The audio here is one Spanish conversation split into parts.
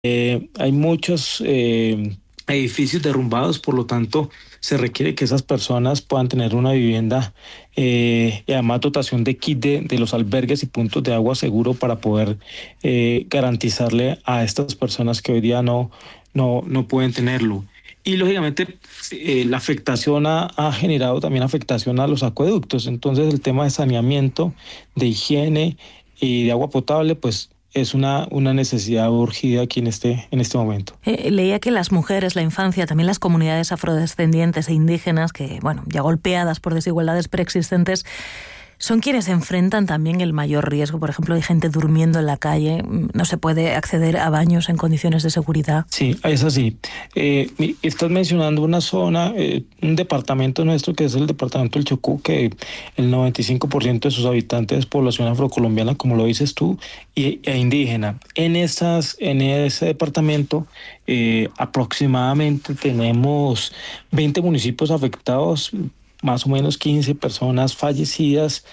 Hay muchos edificios derrumbados, por lo tanto, se requiere que esas personas puedan tener una vivienda y además dotación de kit de los albergues y puntos de agua seguro para poder garantizarle a estas personas que hoy día no pueden tenerlo. Y lógicamente la afectación ha generado también afectación a los acueductos. Entonces el tema de saneamiento, de higiene y de agua potable, pues es una necesidad urgida aquí en este momento. Leía que las mujeres, la infancia, también las comunidades afrodescendientes e indígenas, que, bueno, ya golpeadas por desigualdades preexistentes, son quienes enfrentan también el mayor riesgo. Por ejemplo, hay gente durmiendo en la calle, no se puede acceder a baños en condiciones de seguridad. Sí, es así. Estás mencionando una zona, un departamento nuestro que es el departamento del Chocó, que el 95% de sus habitantes es población afrocolombiana, como lo dices tú, e indígena. En ese departamento aproximadamente tenemos 20 municipios afectados, más o menos 15 personas fallecidas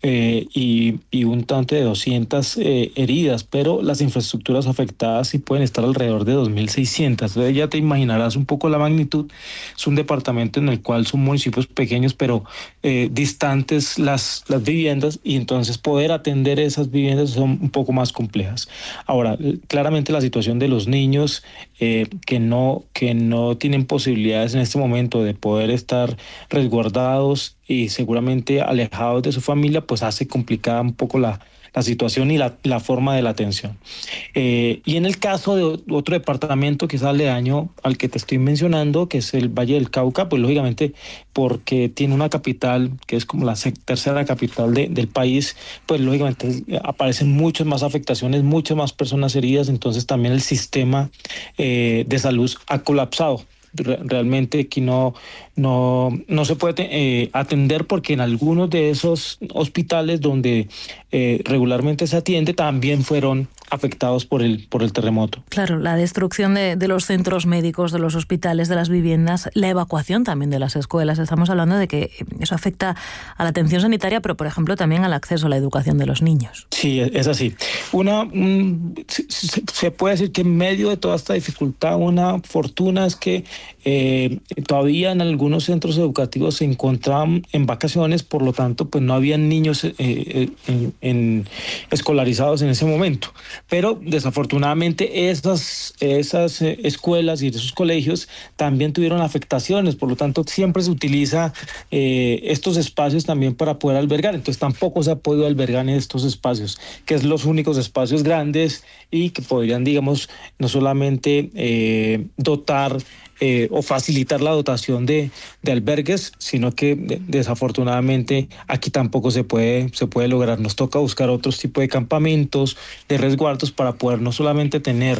y un tanto de 200 heridas, pero las infraestructuras afectadas sí pueden estar alrededor de 2.600. Entonces ya te imaginarás un poco la magnitud. Es un departamento en el cual son municipios pequeños, pero distantes las viviendas, y entonces poder atender esas viviendas son un poco más complejas. Ahora, claramente la situación de los niños que no tienen posibilidades en este momento de poder estar resguardados y seguramente alejados de su familia, pues hace complicada un poco la situación y la forma de la atención. Y en el caso de otro departamento que es aledaño al que te estoy mencionando, que es el Valle del Cauca, pues lógicamente porque tiene una capital que es como la tercera capital del país, pues lógicamente aparecen muchas más afectaciones, muchas más personas heridas, entonces también el sistema de salud ha colapsado. Realmente aquí no se puede atender, porque en algunos de esos hospitales donde regularmente se atiende también fueron afectados por el terremoto. Claro, la destrucción de los centros médicos, de los hospitales, de las viviendas, la evacuación también de las escuelas. Estamos hablando de que eso afecta a la atención sanitaria, pero por ejemplo también al acceso a la educación de los niños. Sí, es así. Se puede decir que en medio de toda esta dificultad, una fortuna es que todavía en algunos centros educativos se encontraban en vacaciones, por lo tanto pues no habían niños escolarizados en ese momento. Pero desafortunadamente esas escuelas y esos colegios también tuvieron afectaciones, por lo tanto siempre se utiliza estos espacios también para poder albergar, entonces tampoco se ha podido albergar en estos espacios, que es los únicos espacios grandes y que podrían, digamos, no solamente dotar o facilitar la dotación de albergues, sino que desafortunadamente aquí tampoco se puede lograr. Nos toca buscar otros tipos de campamentos, de resguardos, para poder no solamente tener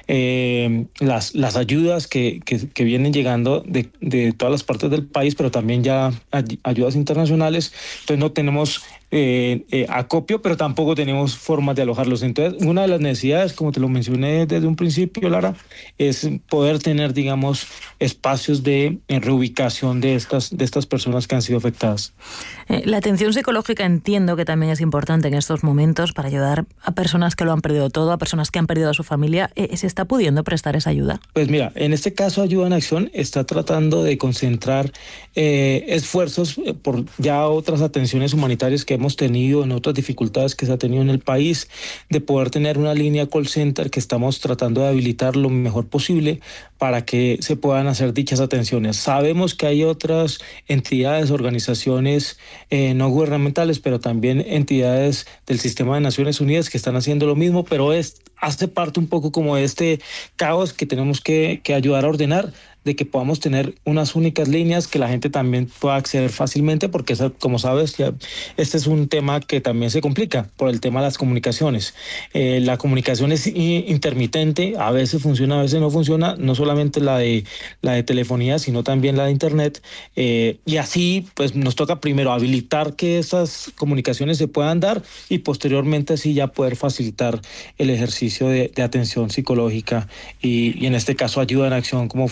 las ayudas que vienen llegando de todas las partes del país, pero también ya ayudas internacionales. Entonces no tenemos acopio, pero tampoco tenemos formas de alojarlos. Entonces, una de las necesidades, como te lo mencioné desde un principio, Lara, es poder tener, digamos, espacios de reubicación de estas personas que han sido afectadas. La atención psicológica entiendo que también es importante en estos momentos para ayudar a personas que lo han perdido todo, a personas que han perdido a su familia. ¿Se está pudiendo prestar esa ayuda? Pues mira, en este caso Ayuda en Acción está tratando de concentrar esfuerzos por ya otras atenciones humanitarias que hemos tenido, en otras dificultades que se ha tenido en el país, de poder tener una línea call center que estamos tratando de habilitar lo mejor posible para que se puedan hacer dichas atenciones. Sabemos que hay otras entidades, organizaciones no gubernamentales, pero también entidades del sistema de Naciones Unidas que están haciendo lo mismo, pero hace parte un poco como de este caos que tenemos que ayudar a ordenar, de que podamos tener unas únicas líneas que la gente también pueda acceder fácilmente, porque como sabes, este es un tema que también se complica por el tema de las comunicaciones. La comunicación es intermitente, a veces funciona, a veces no funciona, no solamente la de telefonía, sino también la de internet, y así pues nos toca primero habilitar que esas comunicaciones se puedan dar y posteriormente así ya poder facilitar el ejercicio de atención psicológica y en este caso Ayuda en Acción como fundación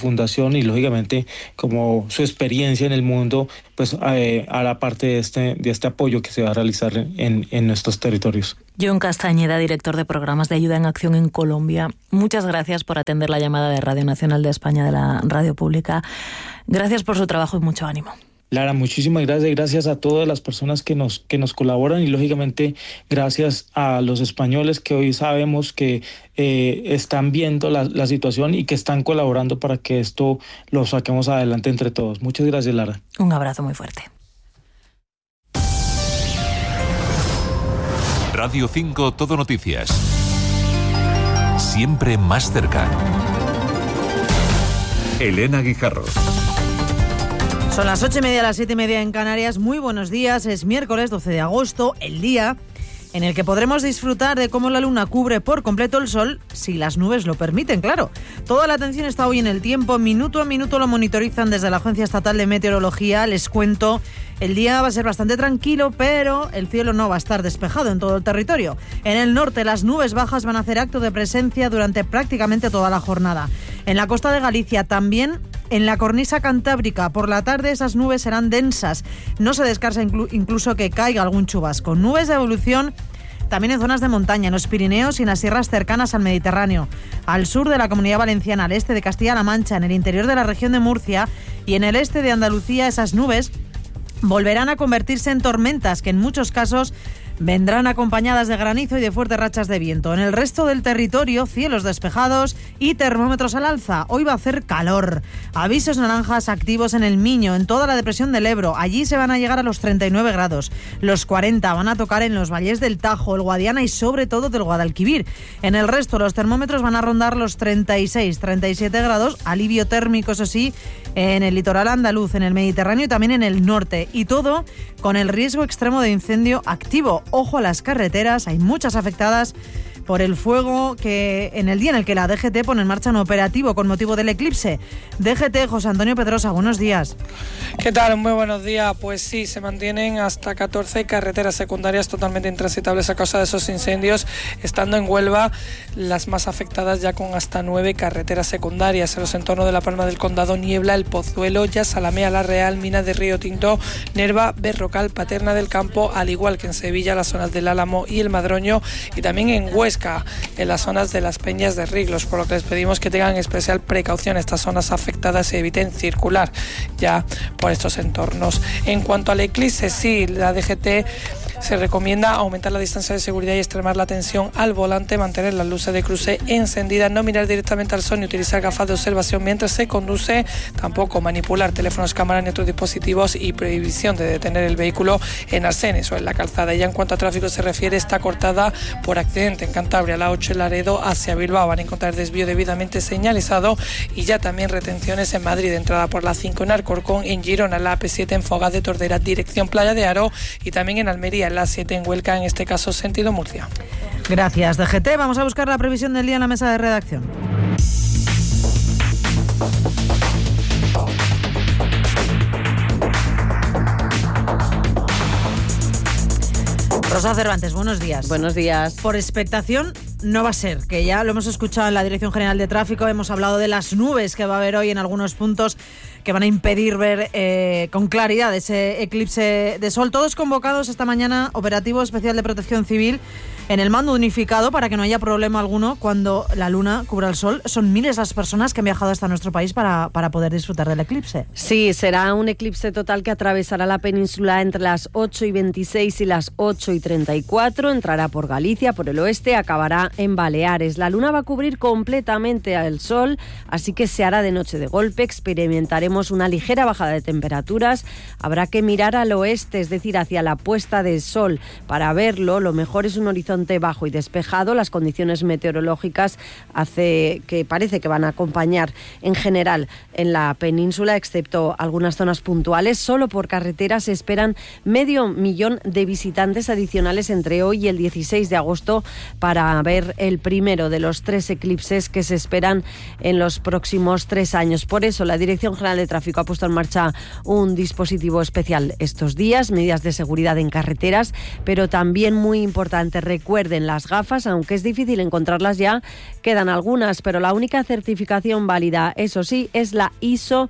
información y lógicamente como su experiencia en el mundo, pues hará parte de este apoyo que se va a realizar en nuestros territorios. John Castañeda, director de programas de ayuda en acción en Colombia, muchas gracias por atender la llamada de Radio Nacional de España, de la radio pública. Gracias por su trabajo y mucho ánimo. Lara, muchísimas gracias. Gracias a todas las personas que nos colaboran y lógicamente gracias a los españoles que hoy sabemos que están viendo la situación y que están colaborando para que esto lo saquemos adelante entre todos. Muchas gracias, Lara. Un abrazo muy fuerte. Radio 5 Todo Noticias. Siempre más cerca. Elena Guijarro. Son las 8:30, las 7:30 en Canarias. Muy buenos días. Es miércoles 12 de agosto, el día en el que podremos disfrutar de cómo la luna cubre por completo el sol, si las nubes lo permiten, claro. Toda la atención está hoy en el tiempo. Minuto a minuto lo monitorizan desde la Agencia Estatal de Meteorología. Les cuento, el día va a ser bastante tranquilo, pero el cielo no va a estar despejado en todo el territorio. En el norte, las nubes bajas van a hacer acto de presencia durante prácticamente toda la jornada. En la costa de Galicia también. En la cornisa cantábrica, por la tarde esas nubes serán densas. No se descarta incluso que caiga algún chubasco. Nubes de evolución también en zonas de montaña, en los Pirineos y en las sierras cercanas al Mediterráneo. Al sur de la Comunidad Valenciana, al este de Castilla-La Mancha, en el interior de la región de Murcia y en el este de Andalucía, esas nubes volverán a convertirse en tormentas que en muchos casos vendrán acompañadas de granizo y de fuertes rachas de viento. En el resto del territorio, cielos despejados y termómetros al alza. Hoy va a hacer calor. Avisos naranjas activos en el Miño, en toda la depresión del Ebro. Allí se van a llegar a los 39 grados. Los 40 van a tocar en los valles del Tajo, el Guadiana y sobre todo del Guadalquivir. En el resto, los termómetros van a rondar los 36, 37 grados. Alivio térmico, eso sí, en el litoral andaluz, en el Mediterráneo y también en el norte. Y todo con el riesgo extremo de incendio activo. Ojo a las carreteras, hay muchas afectadas por el fuego que en el día en el que la DGT pone en marcha un operativo con motivo del eclipse. DGT, José Antonio Pedrosa, buenos días. ¿Qué tal? Muy buenos días. Pues sí, se mantienen hasta 14 carreteras secundarias totalmente intransitables a causa de esos incendios, estando en Huelva las más afectadas ya con hasta 9 carreteras secundarias. En los entornos de La Palma del Condado, Niebla, El Pozuelo, Ya Salamea, La Real, Minas de Río Tinto, Nerva, Berrocal, Paterna del Campo, al igual que en Sevilla, las zonas del Álamo y el Madroño, y también en Huesca, en las zonas de las Peñas de Riglos, por lo que les pedimos que tengan especial precaución estas zonas afectadas y eviten circular ya por estos entornos. En cuanto al eclipse, sí, la DGT se recomienda aumentar la distancia de seguridad y extremar la atención al volante, mantener las luces de cruce encendidas, no mirar directamente al sol ni utilizar gafas de observación mientras se conduce, tampoco manipular teléfonos, cámaras ni otros dispositivos, y prohibición de detener el vehículo en arcenes o en la calzada. Ya en cuanto a tráfico se refiere, está cortada por accidente en Cantabria, la 8 en Laredo hacia Bilbao. Van a encontrar desvío debidamente señalizado y ya también retenciones en Madrid, entrada por la 5 en Alcorcón, en Girona, la AP7 en Fogás de Tordera, dirección Playa de Aro, y también en Almería, la 7 en Huelca, en este caso sentido Murcia. Gracias, DGT. Vamos a buscar la previsión del día en la mesa de redacción. Rosa Cervantes, buenos días. Buenos días. Por expectación no va a ser, que ya lo hemos escuchado en la Dirección General de Tráfico, hemos hablado de las nubes que va a haber hoy en algunos puntos que van a impedir ver con claridad ese eclipse de sol. Todos convocados esta mañana, operativo especial de protección civil en el mando unificado para que no haya problema alguno cuando la luna cubra el sol. Son miles las personas que han viajado hasta nuestro país para poder disfrutar del eclipse. Sí, será un eclipse total que atravesará la península entre las 8:26 y las 8:34. Entrará por Galicia, por el oeste, acabará en Baleares. La luna va a cubrir completamente al sol, así que se hará de noche de golpe. Experimentaremos una ligera bajada de temperaturas. Habrá que mirar al oeste, es decir, hacia la puesta de sol. Para verlo, lo mejor es un horizonte bajo y despejado. Las condiciones meteorológicas parece que van a acompañar en general en la península, excepto algunas zonas puntuales. Solo por carretera se esperan 500.000 de visitantes adicionales entre hoy y el 16 de agosto para ver el primero de los 3 eclipses que se esperan en los próximos 3 años. Por eso la Dirección General de Tráfico ha puesto en marcha un dispositivo especial estos días, medidas de seguridad en carreteras, pero también muy importante, Recuerden, las gafas, aunque es difícil encontrarlas ya, quedan algunas, pero la única certificación válida, eso sí, es la ISO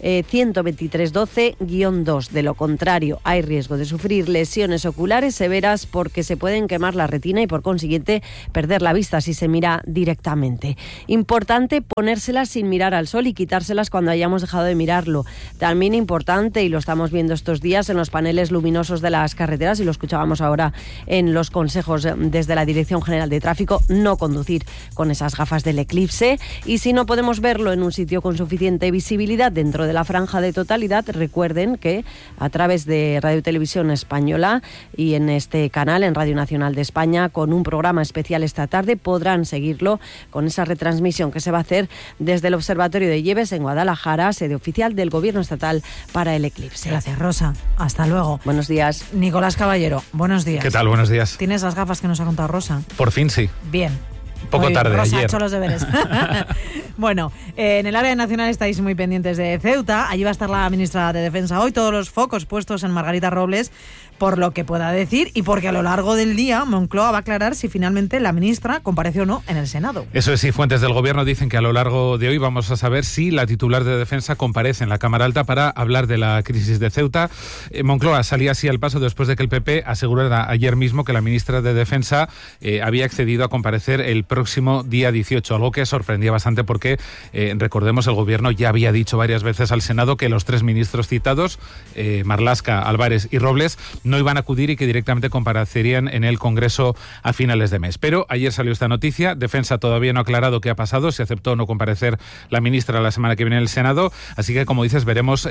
12312-2. De lo contrario, hay riesgo de sufrir lesiones oculares severas porque se pueden quemar la retina y por consiguiente perder la vista si se mira directamente. Importante ponérselas sin mirar al sol y quitárselas cuando hayamos dejado de mirarlo. También importante, y lo estamos viendo estos días en los paneles luminosos de las carreteras, y lo escuchábamos ahora en los consejos desde la Dirección General de Tráfico, no conducir con esas gafas del eclipse. Y si no podemos verlo en un sitio con suficiente visibilidad dentro de la franja de totalidad, recuerden que a través de Radio Televisión Española y en este canal, en Radio Nacional de España, con un programa especial esta tarde, podrán seguirlo con esa retransmisión que se va a hacer desde el Observatorio de Lleves en Guadalajara, sede oficial del Gobierno Estatal para el eclipse. Gracias, Rosa. Hasta luego. Buenos días. Nicolás Caballero, buenos días. ¿Qué tal? Buenos días. ¿Tienes las gafas que nos ha contado Rosa? Por fin sí. Bien. Poco tarde, Rosa ayer. ha hecho los deberes. Bueno, en el área nacional estáis muy pendientes de Ceuta. Allí va a estar la ministra de Defensa hoy. Todos los focos puestos en Margarita Robles por lo que pueda decir y porque a lo largo del día Moncloa va a aclarar si finalmente la ministra compareció o no en el Senado. Eso es, sí, fuentes del Gobierno dicen que a lo largo de hoy vamos a saber si la titular de Defensa comparece en la Cámara Alta para hablar de la crisis de Ceuta. Moncloa salía así al paso después de que el PP asegurara ayer mismo que la ministra de Defensa había accedido a comparecer el próximo día 18, algo que sorprendía bastante porque, recordemos, el Gobierno ya había dicho varias veces al Senado que los tres ministros citados, Marlaska, Álvarez y Robles, no iban a acudir y que directamente comparecerían en el Congreso a finales de mes. Pero ayer salió esta noticia. Defensa todavía no ha aclarado qué ha pasado, si aceptó o no comparecer la ministra la semana que viene en el Senado. Así que, como dices, veremos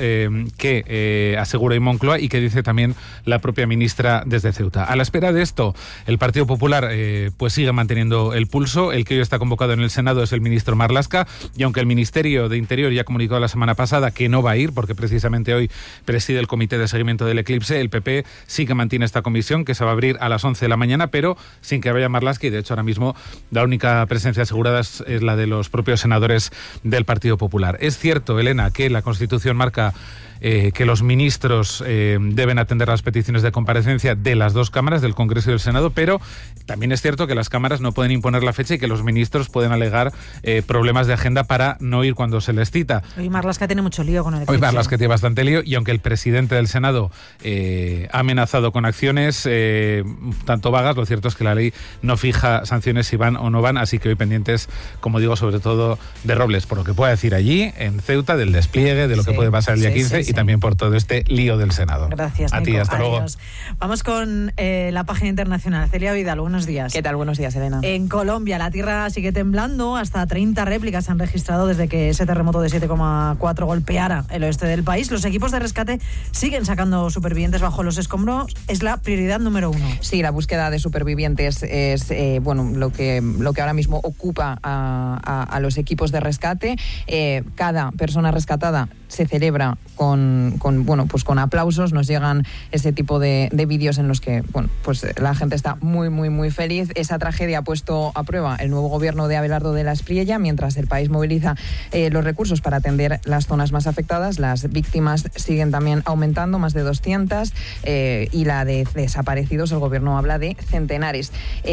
qué asegura Moncloa y qué dice también la propia ministra desde Ceuta. A la espera de esto, el Partido Popular pues sigue manteniendo el pulso. El que hoy está convocado en el Senado es el ministro Marlaska, y aunque el Ministerio de Interior ya comunicó la semana pasada que no va a ir, porque precisamente hoy preside el Comité de Seguimiento del Eclipse, el PP sí que mantiene esta comisión, que se va a abrir a las 11 de la mañana, pero sin que vaya Marlaska, y de hecho ahora mismo la única presencia asegurada es la de los propios senadores del Partido Popular. Es cierto, Elena, que la Constitución marca que los ministros deben atender las peticiones de comparecencia de las dos cámaras, del Congreso y del Senado, pero también es cierto que las cámaras no pueden imponer la fecha y que los ministros pueden alegar problemas de agenda para no ir cuando se les cita. Hoy Marlaska tiene mucho lío con el eclipse. Hoy Marlaska tiene bastante lío, y aunque el presidente del Senado ha amenazado con acciones tanto vagas, lo cierto es que la ley no fija sanciones si van o no van, así que hoy pendientes, como digo, sobre todo de Robles, por lo que pueda decir allí en Ceuta, del despliegue, de lo que puede pasar el día 15 y también por todo este lío del Senado. Gracias, a Nico. ti, hasta luego. Vamos con la página internacional. Celia Vidal, buenos días. ¿Qué tal? Buenos días, Elena. En Colombia la tierra sigue temblando. Hasta 30 réplicas se han registrado desde que ese terremoto de 7,4 golpeara el oeste del país. Los equipos de rescate siguen sacando supervivientes bajo los escombros. Es la prioridad número 1. Sí, la búsqueda de supervivientes es lo que ahora mismo ocupa a los equipos de rescate. Cada persona rescatada se celebra con aplausos. Nos llegan ese tipo de vídeos en los que la gente está muy, muy, muy feliz. Esa tragedia ha puesto a prueba el nuevo gobierno de Abelardo de la Espriella, mientras el país moviliza los recursos para atender las zonas más afectadas. Las víctimas siguen también aumentando, más de 200, y la de desaparecidos, el gobierno habla de centenares.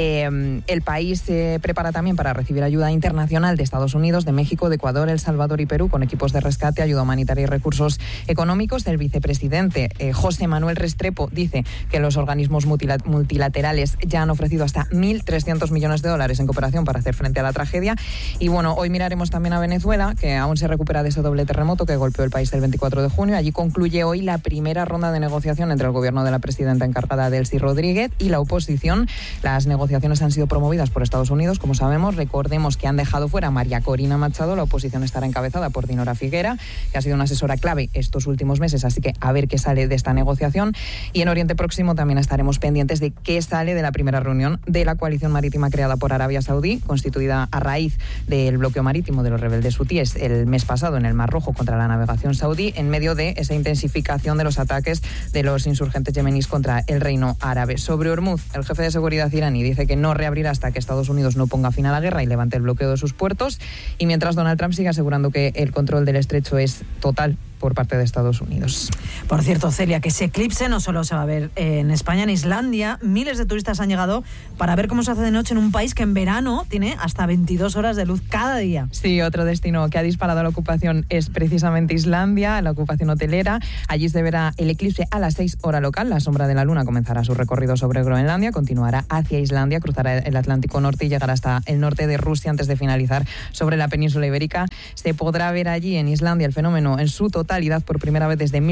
El país se prepara también para recibir ayuda internacional de Estados Unidos, de México, de Ecuador, El Salvador y Perú, con equipos de rescate, ayuda humanitaria y recursos económicos. El vicepresidente José Manuel Restrepo dice que los organismos multilaterales ya han ofrecido hasta 1.300 millones de dólares en cooperación para hacer frente a la tragedia. Y hoy miraremos también a Venezuela, que aún se recupera de ese doble terremoto que golpeó el país el 24 de junio. Allí concluye hoy la primera ronda de negociación entre el gobierno de la presidenta encargada, Delcy Rodríguez, y la oposición. Las negociaciones han sido promovidas por Estados Unidos, como sabemos. Recordemos que han dejado fuera a María Corina Machado. La oposición estará encabezada por Dinora Figuera, que ha sido una asesora clave estos últimos meses, así que a ver qué sale de esta negociación. Y en Oriente Próximo también estaremos pendientes de qué sale de la primera reunión de la coalición marítima creada por Arabia Saudí, constituida a raíz del bloqueo marítimo de los rebeldes hutíes el mes pasado en el Mar Rojo contra la navegación saudí, en medio de esa intensificación de los ataques de los insurgentes yemeníes contra el Reino Árabe. Sobre Hormuz, el jefe de seguridad iraní dice que no reabrirá hasta que Estados Unidos no ponga fin a la guerra y levante el bloqueo de sus puertos, y mientras Donald Trump sigue asegurando que el control del estrecho es total por parte de Estados Unidos. Por cierto, Celia, que ese eclipse no solo se va a ver en España, en Islandia. Miles de turistas han llegado para ver cómo se hace de noche en un país que en verano tiene hasta 22 horas de luz cada día. Sí, otro destino que ha disparado la ocupación es precisamente Islandia, la ocupación hotelera. Allí se verá el eclipse a las 6 hora local. La sombra de la luna comenzará su recorrido sobre Groenlandia, continuará hacia Islandia, cruzará el Atlántico Norte y llegará hasta el norte de Rusia antes de finalizar sobre la península ibérica. Se podrá ver allí en Islandia el fenómeno en su totalidad por primera vez desde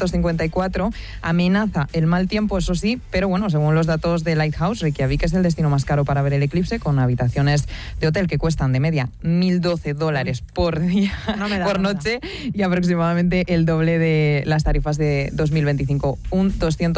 1954. Amenaza el mal tiempo, eso sí, pero bueno, según los datos de Lighthouse, Reykjavik es el destino más caro para ver el eclipse, con habitaciones de hotel que cuestan de media $1.012 por día, por noche, y aproximadamente el doble de las tarifas de 2025, un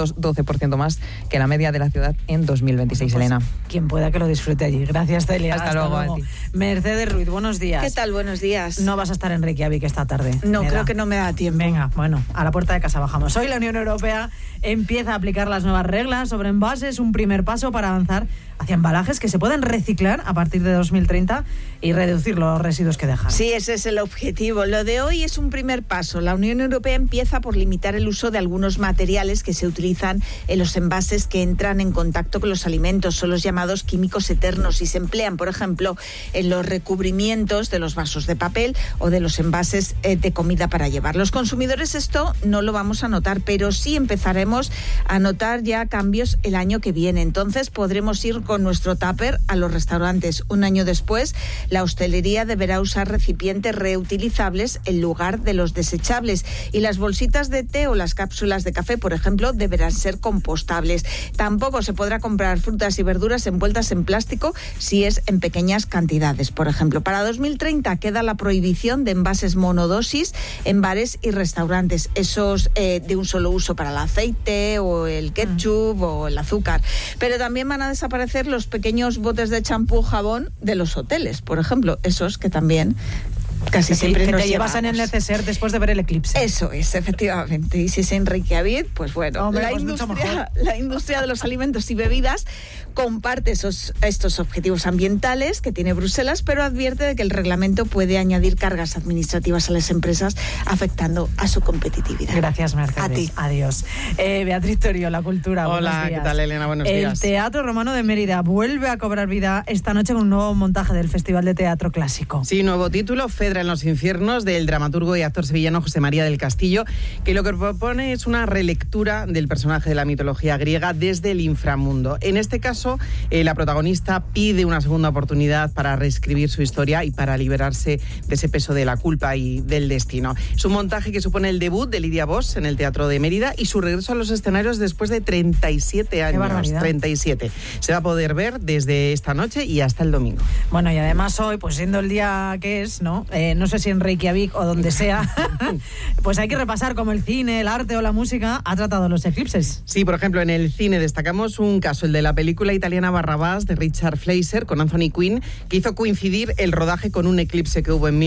212% más que la media de la ciudad en 2026, pues, Elena. Quien pueda que lo disfrute allí. Gracias, Celia. Hasta luego. Mercedes Ruiz, buenos días. ¿Qué tal? Buenos días. No vas a estar en Reykjavik esta tarde. No, creo que no me da tiempo. Venga, bueno, a la puerta de casa bajamos. Hoy la Unión Europea empieza a aplicar las nuevas reglas sobre envases, un primer paso para avanzar hacia embalajes que se pueden reciclar a partir de 2030 y reducir los residuos que dejan. Sí, ese es el objetivo. Lo de hoy es un primer paso. La Unión Europea empieza por limitar el uso de algunos materiales que se utilizan en los envases que entran en contacto con los alimentos. Son los llamados químicos eternos y se emplean, por ejemplo, en los recubrimientos de los vasos de papel o de los envases de comida para llevar. Los consumidores esto no lo vamos a notar, pero sí empezaremos a notar ya cambios el año que viene. Entonces podremos ir con nuestro tupper a los restaurantes. Un año después, la hostelería deberá usar recipientes reutilizables en lugar de los desechables. Y las bolsitas de té o las cápsulas de café, por ejemplo, deberán ser compostables. Tampoco se podrá comprar frutas y verduras envueltas en plástico si es en pequeñas cantidades. Por ejemplo, para 2030 queda la prohibición de envases monodosis en bares y restaurantes. Esos de un solo uso para el aceite o el ketchup o el azúcar. Pero también van a desaparecer los pequeños botes de champú o jabón de los hoteles, por ejemplo, esos que también casi siempre que nos te llevas en el neceser después de ver el eclipse. Eso es, efectivamente. Y si es en Reykjavik, pues bueno, hombre, la industria de los alimentos y bebidas comparte estos objetivos ambientales que tiene Bruselas, pero advierte de que el reglamento puede añadir cargas administrativas a las empresas, afectando a su competitividad. Gracias, Mercedes. A ti. Adiós. Beatriz Torio, La Cultura. Hola, ¿qué tal, Elena? Buenos días. El Teatro Romano de Mérida vuelve a cobrar vida esta noche con un nuevo montaje del Festival de Teatro Clásico. Sí, nuevo título, Fedra en los infiernos, del dramaturgo y actor sevillano José María del Castillo, que lo que propone es una relectura del personaje de la mitología griega desde el inframundo. En este caso, la protagonista pide una segunda oportunidad para reescribir su historia y para liberarse de ese peso de la culpa y del destino. Es un montaje que supone el debut de Lidia Bosch en el Teatro de Mérida y su regreso a los escenarios después de 37 años. ¡Qué barbaridad! 37. Se va a poder ver desde esta noche y hasta el domingo. Bueno, y además hoy, pues siendo el día que es, ¿no? No sé si en Reykjavik o donde sea, pues hay que repasar cómo el cine, el arte o la música ha tratado los eclipses. Sí, por ejemplo, en el cine destacamos un caso, el de la película italiana Barrabás de Richard Fleischer con Anthony Quinn, que hizo coincidir el rodaje con un eclipse que hubo en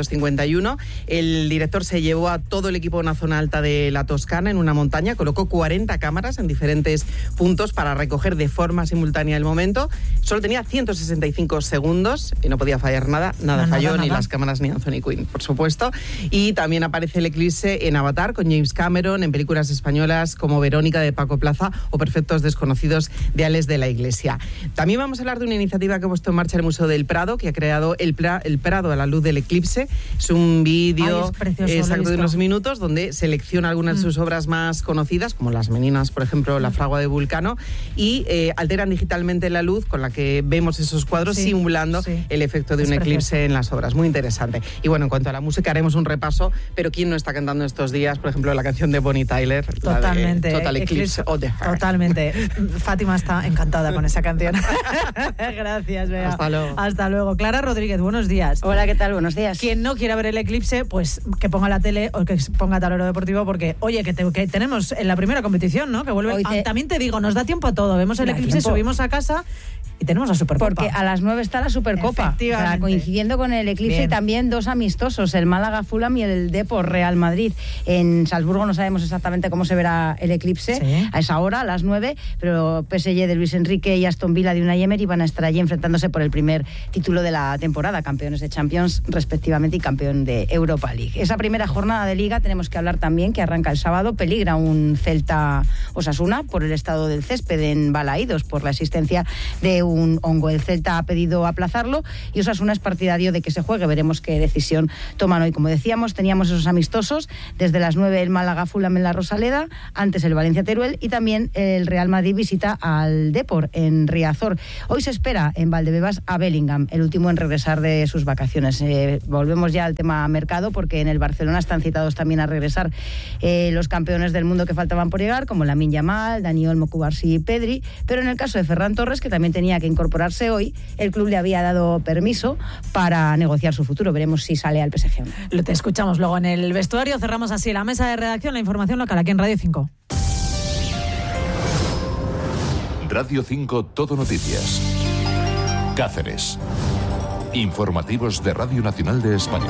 1951. El director se llevó a todo el equipo a una zona alta de la Toscana, en una montaña, colocó 40 cámaras en diferentes puntos para recoger de forma simultánea el momento. Solo tenía 165 segundos y no podía fallar nada falló, ni las cámaras ni Anthony Quinn, por supuesto. Y también aparece el eclipse en Avatar con James Cameron, en películas españolas como Verónica de Paco Plaza o Perfectos desconocidos de Ales de la Iglesia. También vamos a hablar de una iniciativa que ha puesto en marcha el Museo del Prado, que ha creado el Prado a la luz del eclipse. Es un vídeo exacto de unos minutos donde selecciona algunas de sus obras más conocidas, como Las Meninas, por ejemplo, La Fragua de Vulcano, y alteran digitalmente la luz con la que vemos esos cuadros, simulando el efecto de un eclipse en las obras. Muy interesante. Y bueno, en cuanto a la música, haremos un repaso, pero ¿quién no está cantando estos días? Por ejemplo, la canción de Bonnie Tyler. Totalmente. Total Eclipse of the Heart. Totalmente. Fátima está encantada con esa canción. Gracias, Bea. Hasta luego. Hasta luego. Clara Rodríguez, buenos días. Hola, ¿qué tal? Buenos días. Quien no quiera ver el eclipse, pues que ponga la tele o que ponga Tablero Deportivo, porque, oye, que tenemos en la primera competición, ¿no? Que vuelve. También te digo, nos da tiempo a todo. Vemos el eclipse, subimos a casa y tenemos la Supercopa. Porque a las 9 está la Supercopa. Efectivamente. Coincidiendo con el eclipse. Bien. Y también también 2 amistosos, el Málaga-Fulham y el Depor-Real Madrid. En Salzburgo no sabemos exactamente cómo se verá el eclipse a esa hora, a las 9, pero PSG de Luis Enrique y Aston Villa de Unai Emery van a estar allí enfrentándose por el primer título de la temporada, campeones de Champions respectivamente y campeón de Europa League. Esa primera jornada de Liga tenemos que hablar también, que arranca el sábado. Peligra un Celta-Osasuna por el estado del césped en Balaídos, por la existencia de un hongo. El Celta ha pedido aplazarlo y Osasuna es partidario de que se juegue. Veremos qué decisión toman hoy. Como decíamos, teníamos esos amistosos desde las 9 el Málaga-Fulham en la Rosaleda, antes el Valencia-Teruel y también el Real Madrid visita al Depor en Riazor. Hoy se espera en Valdebebas a Bellingham, el último en regresar de sus vacaciones. Volvemos ya al tema mercado, porque en el Barcelona están citados también a regresar los campeones del mundo que faltaban por llegar, como Lamine Yamal, Dani Olmo, Cubarsí y Pedri, pero en el caso de Ferran Torres, que también tenía que incorporarse hoy, el club le había dado permiso para negociar su futuro. Veremos si sale al PSG. Lo te escuchamos luego en el vestuario. Cerramos así la mesa de redacción, la información local aquí en Radio 5. Radio 5 Todo Noticias. Cáceres. Informativos de Radio Nacional de España.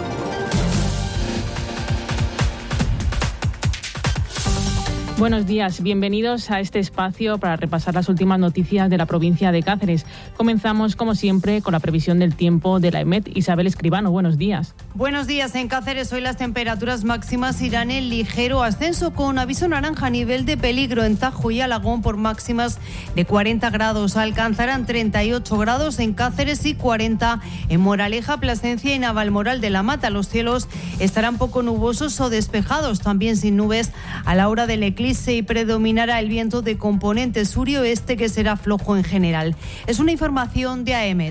Buenos días, bienvenidos a este espacio para repasar las últimas noticias de la provincia de Cáceres. Comenzamos, como siempre, con la previsión del tiempo de la EMET. Isabel Escribano, buenos días. Buenos días. En Cáceres hoy las temperaturas máximas irán en ligero ascenso, con aviso naranja a nivel de peligro en Tajo y Alagón por máximas de 40 grados. Alcanzarán 38 grados en Cáceres y 40 en Moraleja, Plasencia y Navalmoral de la Mata. Los cielos estarán poco nubosos o despejados, también sin nubes a la hora del eclipse, y predominará el viento de componente sur y oeste, que será flojo en general. Es una información de AEMET.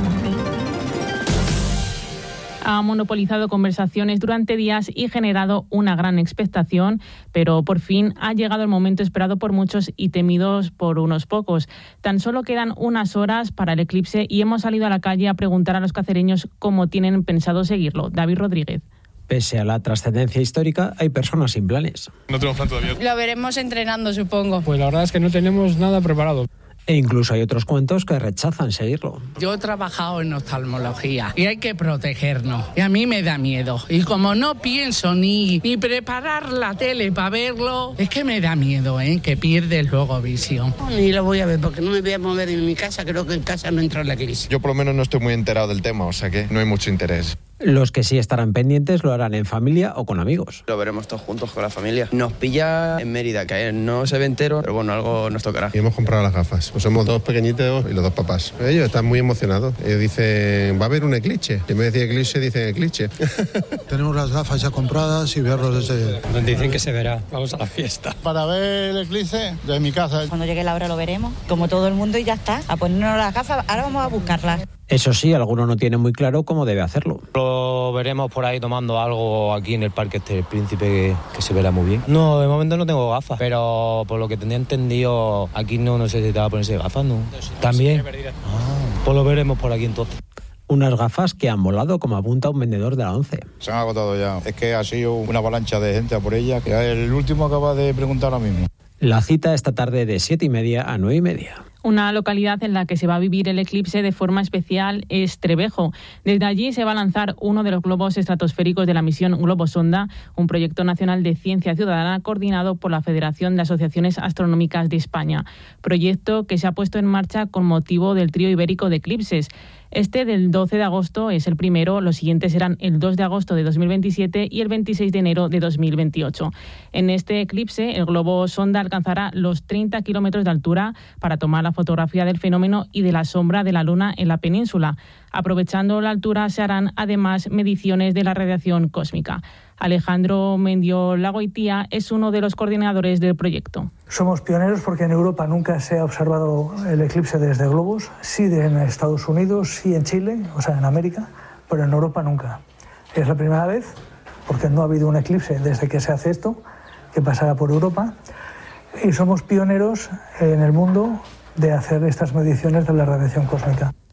Ha monopolizado conversaciones durante días y generado una gran expectación, pero por fin ha llegado el momento esperado por muchos y temidos por unos pocos. Tan solo quedan unas horas para el eclipse y hemos salido a la calle a preguntar a los cacereños cómo tienen pensado seguirlo. David Rodríguez. Pese a la trascendencia histórica, hay personas sin planes. No tenemos plan todavía. Lo veremos entrenando, supongo. Pues la verdad es que no tenemos nada preparado. E incluso hay otros cuentos que rechazan seguirlo. Yo he trabajado en oftalmología y hay que protegernos. Y a mí me da miedo. Y como no pienso ni preparar la tele para verlo, es que me da miedo, que pierdes luego visión. Ni lo voy a ver porque no me voy a mover en mi casa. Creo que en casa no entra en la crisis. Yo por lo menos no estoy muy enterado del tema, o sea que no hay mucho interés. Los que sí estarán pendientes lo harán en familia o con amigos. Lo veremos todos juntos con la familia. Nos pilla en Mérida, que no se ve entero, pero bueno, algo nos tocará. Y hemos comprado las gafas. Pues somos 2 pequeñitos y los 2 papás. Ellos están muy emocionados. Ellos dicen, va a haber un eclipse. En vez de decir eclipse, dicen eclipse. Tenemos las gafas ya compradas y verlos desde... Dicen que se verá. Vamos a la fiesta. Para ver el eclipse, desde mi casa. Cuando llegue la hora lo veremos, como todo el mundo, y ya está. A ponernos las gafas, ahora vamos a buscarlas. Eso sí, alguno no tiene muy claro cómo debe hacerlo. Lo veremos por ahí tomando algo aquí en el Parque del Príncipe, que se verá muy bien. No, de momento no tengo gafas, pero por lo que tenía entendido, aquí no necesitaba ponerse gafas, ¿no? También. Pues lo veremos por aquí entonces. Unas gafas que han volado, como apunta un vendedor de la 11. Se han agotado ya. Es que ha sido una avalancha de gente a por ella, que el último acaba de preguntar ahora mismo. La cita esta tarde de 7:30 a 9:30. Una localidad en la que se va a vivir el eclipse de forma especial es Trevejo. Desde allí se va a lanzar uno de los globos estratosféricos de la misión Globosonda, un proyecto nacional de ciencia ciudadana coordinado por la Federación de Asociaciones Astronómicas de España. Proyecto que se ha puesto en marcha con motivo del trío ibérico de eclipses. Este del 12 de agosto es el primero, los siguientes serán el 2 de agosto de 2027 y el 26 de enero de 2028. En este eclipse, el globo sonda alcanzará los 30 kilómetros de altura para tomar la fotografía del fenómeno y de la sombra de la Luna en la península. Aprovechando la altura, se harán además mediciones de la radiación cósmica. Alejandro Mendiolagoitía es uno de los coordinadores del proyecto. Somos pioneros porque en Europa nunca se ha observado el eclipse desde globos, sí en Estados Unidos, sí en Chile, o sea en América, pero en Europa nunca. Es la primera vez, porque no ha habido un eclipse desde que se hace esto, que pasará por Europa, y somos pioneros en el mundo de hacer estas mediciones de la radiación cósmica.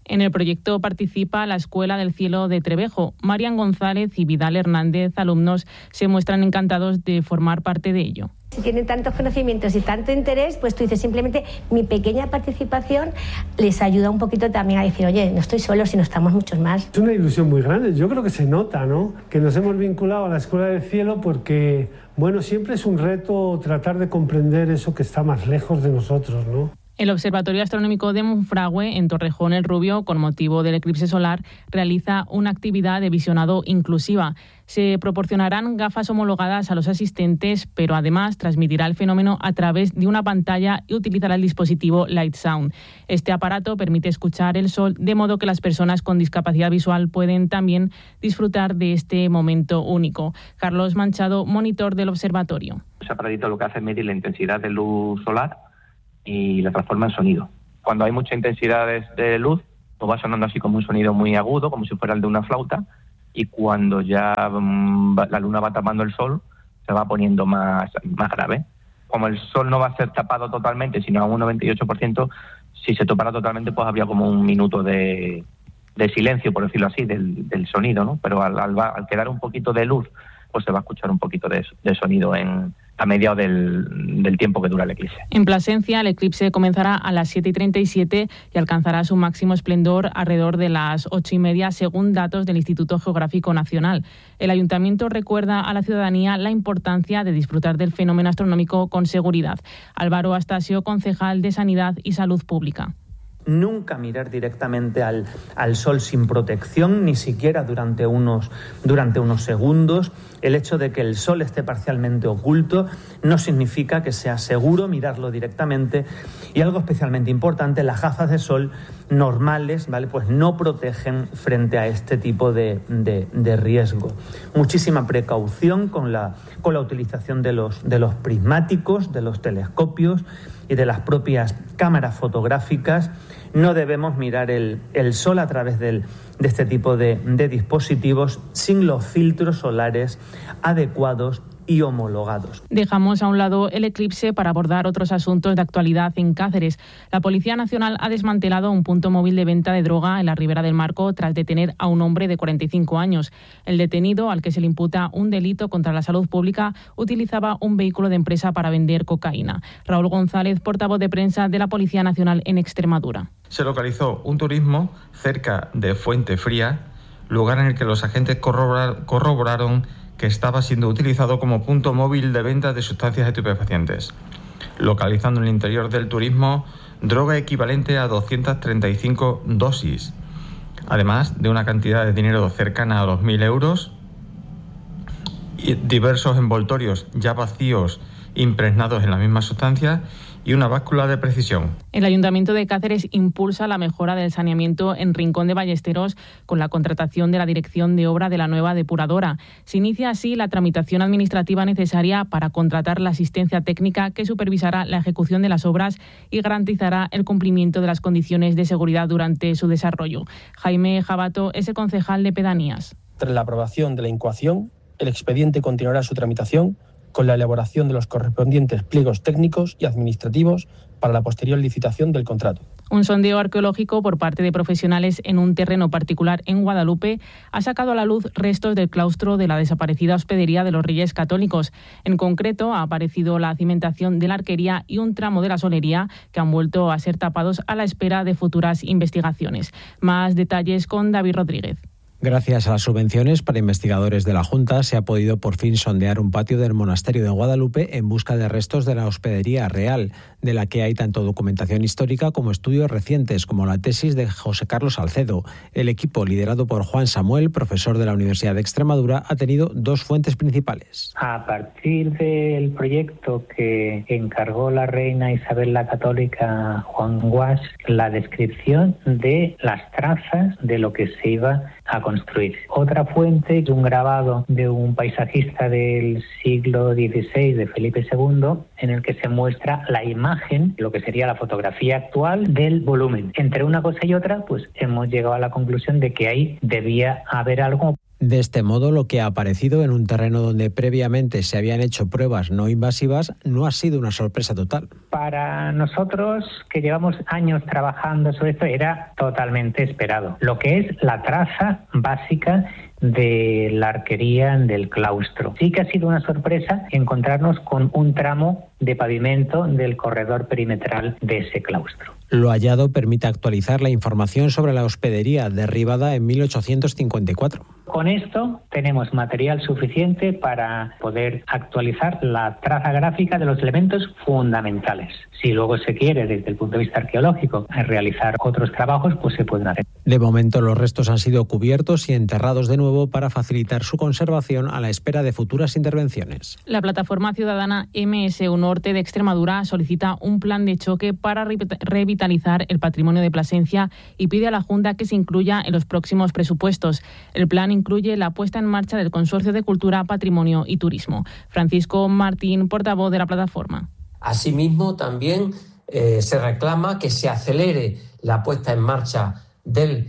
En el proyecto participa la Escuela del Cielo de Trevejo. Marian González y Vidal Hernández, alumnos, se muestran encantados de formar parte de ello. Si tienen tantos conocimientos y tanto interés, pues tú dices, simplemente mi pequeña participación les ayuda un poquito también a decir, oye, no estoy solo, sino estamos muchos más. Es una ilusión muy grande. Yo creo que se nota, ¿no? Que nos hemos vinculado a la Escuela del Cielo porque, bueno, siempre es un reto tratar de comprender eso que está más lejos de nosotros, ¿no? El Observatorio Astronómico de Monfragüe, en Torrejón el Rubio, con motivo del eclipse solar, realiza una actividad de visionado inclusiva. Se proporcionarán gafas homologadas a los asistentes, pero además transmitirá el fenómeno a través de una pantalla y utilizará el dispositivo Light Sound. Este aparato permite escuchar el sol, de modo que las personas con discapacidad visual pueden también disfrutar de este momento único. Carlos Manchado, monitor del observatorio. Ese aparatito lo que hace es medir la intensidad de luz solar y la transforma en sonido. Cuando hay mucha intensidad de luz, pues va sonando así como un sonido muy agudo, como si fuera el de una flauta, y cuando ya la luna va tapando el sol, se va poniendo más grave. Como el sol no va a ser tapado totalmente, sino a un 98%, si se topara totalmente, pues habría como un minuto de silencio, por decirlo así, del sonido, ¿no? Pero al quedar un poquito de luz, pues se va a escuchar un poquito de sonido a mediados del tiempo que dura el eclipse. En Plasencia, el eclipse comenzará a las 7:37 y alcanzará su máximo esplendor alrededor de las 8:30, según datos del Instituto Geográfico Nacional. El Ayuntamiento recuerda a la ciudadanía la importancia de disfrutar del fenómeno astronómico con seguridad. Álvaro Astasio, concejal de Sanidad y Salud Pública. Nunca mirar directamente al sol sin protección, ni siquiera durante unos segundos. El hecho de que el sol esté parcialmente oculto no significa que sea seguro mirarlo directamente. Y algo especialmente importante, las gafas de sol normales, ¿vale?, pues no protegen frente a este tipo de riesgo. Muchísima precaución con la utilización de los prismáticos, de los telescopios y de las propias cámaras fotográficas. No debemos mirar el sol a través de este tipo de dispositivos sin los filtros solares adecuados y homologados. Dejamos a un lado el eclipse para abordar otros asuntos de actualidad en Cáceres. La Policía Nacional ha desmantelado un punto móvil de venta de droga en la Ribera del Marco tras detener a un hombre de 45 años. El detenido, al que se le imputa un delito contra la salud pública, utilizaba un vehículo de empresa para vender cocaína. Raúl González, portavoz de prensa de la Policía Nacional en Extremadura. Se localizó un turismo cerca de Fuente Fría, lugar en el que los agentes corroboraron que estaba siendo utilizado como punto móvil de venta de sustancias estupefacientes, localizando en el interior del turismo droga equivalente a 235 dosis, además de una cantidad de dinero cercana a los 1.000 euros, y diversos envoltorios ya vacíos impregnados en la misma sustancia y una báscula de precisión. El Ayuntamiento de Cáceres impulsa la mejora del saneamiento en Rincón de Ballesteros con la contratación de la dirección de obra de la nueva depuradora. Se inicia así la tramitación administrativa necesaria para contratar la asistencia técnica que supervisará la ejecución de las obras y garantizará el cumplimiento de las condiciones de seguridad durante su desarrollo. Jaime Jabato es el concejal de Pedanías. Tras la aprobación de la incoación, el expediente continuará su tramitación con la elaboración de los correspondientes pliegos técnicos y administrativos para la posterior licitación del contrato. Un sondeo arqueológico por parte de profesionales en un terreno particular en Guadalupe ha sacado a la luz restos del claustro de la desaparecida hospedería de los Reyes Católicos. En concreto, ha aparecido la cimentación de la arquería y un tramo de la solería que han vuelto a ser tapados a la espera de futuras investigaciones. Más detalles con David Rodríguez. Gracias a las subvenciones para investigadores de la Junta, se ha podido por fin sondear un patio del monasterio de Guadalupe en busca de restos de la hospedería real, de la que hay tanto documentación histórica como estudios recientes, como la tesis de José Carlos Salcedo. El equipo, liderado por Juan Samuel, profesor de la Universidad de Extremadura, ha tenido dos fuentes principales. A partir del proyecto que encargó la reina Isabel la Católica, Juan Guas, la descripción de las trazas de lo que se iba a construir. Otra fuente es un grabado de un paisajista del siglo XVI, de Felipe II, en el que se muestra la imagen, lo que sería la fotografía actual del volumen. Entre una cosa y otra, pues hemos llegado a la conclusión de que ahí debía haber algo. De este modo, lo que ha aparecido en un terreno donde previamente se habían hecho pruebas no invasivas no ha sido una sorpresa total. Para Para nosotros, que llevamos años trabajando sobre esto, era totalmente esperado. Lo que es la traza básica de la arquería del claustro. Sí que ha sido una sorpresa encontrarnos con un tramo de pavimento del corredor perimetral de ese claustro. Lo hallado permite actualizar la información sobre la hospedería derribada en 1854. Con esto tenemos material suficiente para poder actualizar la traza gráfica de los elementos fundamentales. Si luego se quiere, desde el punto de vista arqueológico, realizar otros trabajos, pues se pueden hacer. De momento, los restos han sido cubiertos y enterrados de nuevo para facilitar su conservación a la espera de futuras intervenciones. La plataforma ciudadana MSU Norte de Extremadura solicita un plan de choque para revitalizar el patrimonio de Plasencia y pide a la Junta que se incluya en los próximos presupuestos. El plan incluye la puesta en marcha del Consorcio de Cultura, Patrimonio y Turismo. Francisco Martín, portavoz de la plataforma. Asimismo, también se reclama que se acelere la puesta en marcha del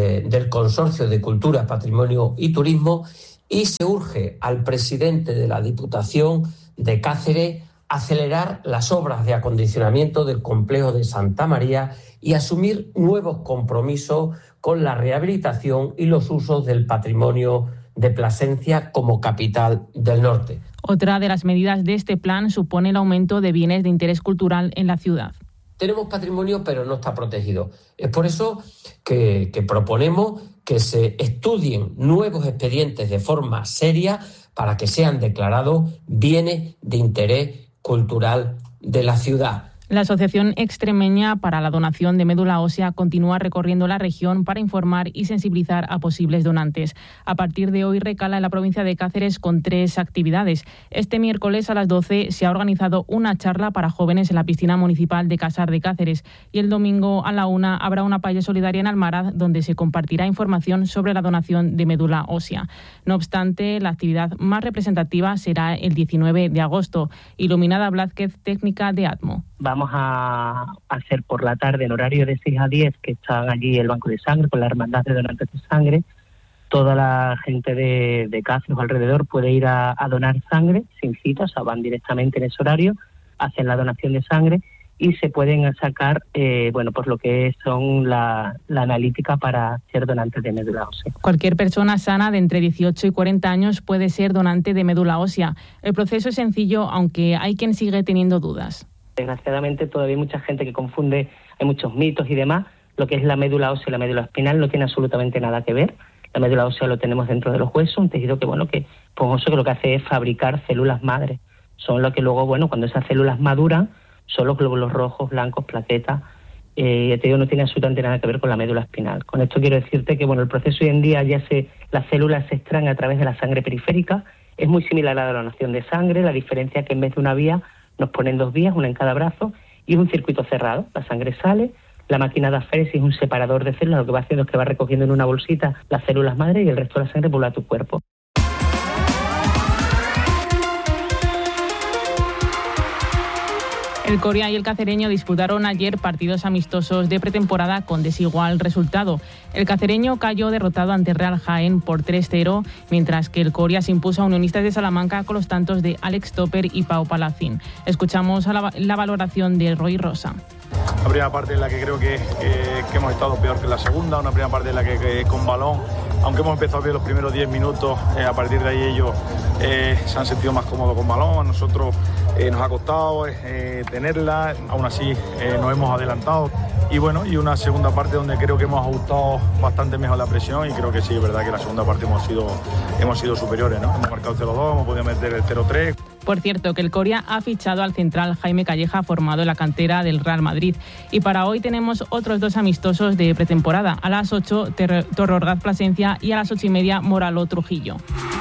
Consorcio de Cultura, Patrimonio y Turismo y se urge al presidente de la Diputación de Cáceres acelerar las obras de acondicionamiento del complejo de Santa María y asumir nuevos compromisos con la rehabilitación y los usos del patrimonio de Plasencia como capital del norte. Otra de las medidas de este plan supone el aumento de bienes de interés cultural en la ciudad. Tenemos patrimonio, pero no está protegido. Es por eso que proponemos que se estudien nuevos expedientes de forma seria para que sean declarados bienes de interés cultural de la ciudad. La Asociación Extremeña para la Donación de Médula Ósea continúa recorriendo la región para informar y sensibilizar a posibles donantes. A partir de hoy recala en la provincia de Cáceres con 3 actividades. Este miércoles a las 12 se ha organizado una charla para jóvenes en la piscina municipal de Casar de Cáceres y el domingo a la 1 habrá una paella solidaria en Almaraz donde se compartirá información sobre la donación de médula ósea. No obstante, la actividad más representativa será el 19 de agosto. Iluminada Blázquez, técnica de Atmo. Vamos a hacer por la tarde, en horario de 6 a 10, que están allí el banco de sangre con la hermandad de donantes de sangre. Toda la gente de Cáceres o alrededor puede ir a donar sangre sin cita, o sea, van directamente en ese horario, hacen la donación de sangre y se pueden sacar, pues lo que son la analítica para ser donantes de médula ósea. Cualquier persona sana de entre 18 y 40 años puede ser donante de médula ósea. El proceso es sencillo, aunque hay quien sigue teniendo dudas. Desgraciadamente todavía hay mucha gente que confunde, hay muchos mitos y demás. Lo que es la médula ósea y la médula espinal no tiene absolutamente nada que ver. La médula ósea lo tenemos dentro de los huesos, un tejido que lo que hace es fabricar células madres. Son lo que luego, cuando esas células maduran, son los glóbulos rojos, blancos, plaquetas. El tejido no tiene absolutamente nada que ver con la médula espinal. Con esto quiero decirte que el proceso hoy en día las células se extraen a través de la sangre periférica. Es muy similar a la donación de sangre, la diferencia es que en vez de una vía nos ponen 2 vías, una en cada brazo, y es un circuito cerrado. La sangre sale, la máquina de aféresis es un separador de células, lo que va haciendo es que va recogiendo en una bolsita las células madre y el resto de la sangre vuelve a tu cuerpo. El Coria y el Cacereño disputaron ayer partidos amistosos de pretemporada con desigual resultado. El Cacereño cayó derrotado ante Real Jaén por 3-0, mientras que el Coria se impuso a Unionistas de Salamanca con los tantos de Alex Topper y Pau Palacín. Escuchamos la valoración de Roy Rosa. La primera parte en la que creo que hemos estado peor que la segunda, una primera parte en la que con balón, aunque hemos empezado bien los primeros 10 minutos, a partir de ahí ellos se han sentido más cómodos con balón, a nosotros nos ha costado tenerla, aún así nos hemos adelantado y una segunda parte donde creo que hemos ajustado bastante mejor la presión y creo que sí, es verdad que la segunda parte hemos sido superiores, ¿no? Hemos marcado el 0-2, hemos podido meter el 0-3. Por cierto, que el Coria ha fichado al central Jaime Calleja, formado en la cantera del Real Madrid. Y para hoy tenemos otros 2 amistosos de pretemporada. A las 8, Torre Plasencia y a las 8:30, Moralo Trujillo.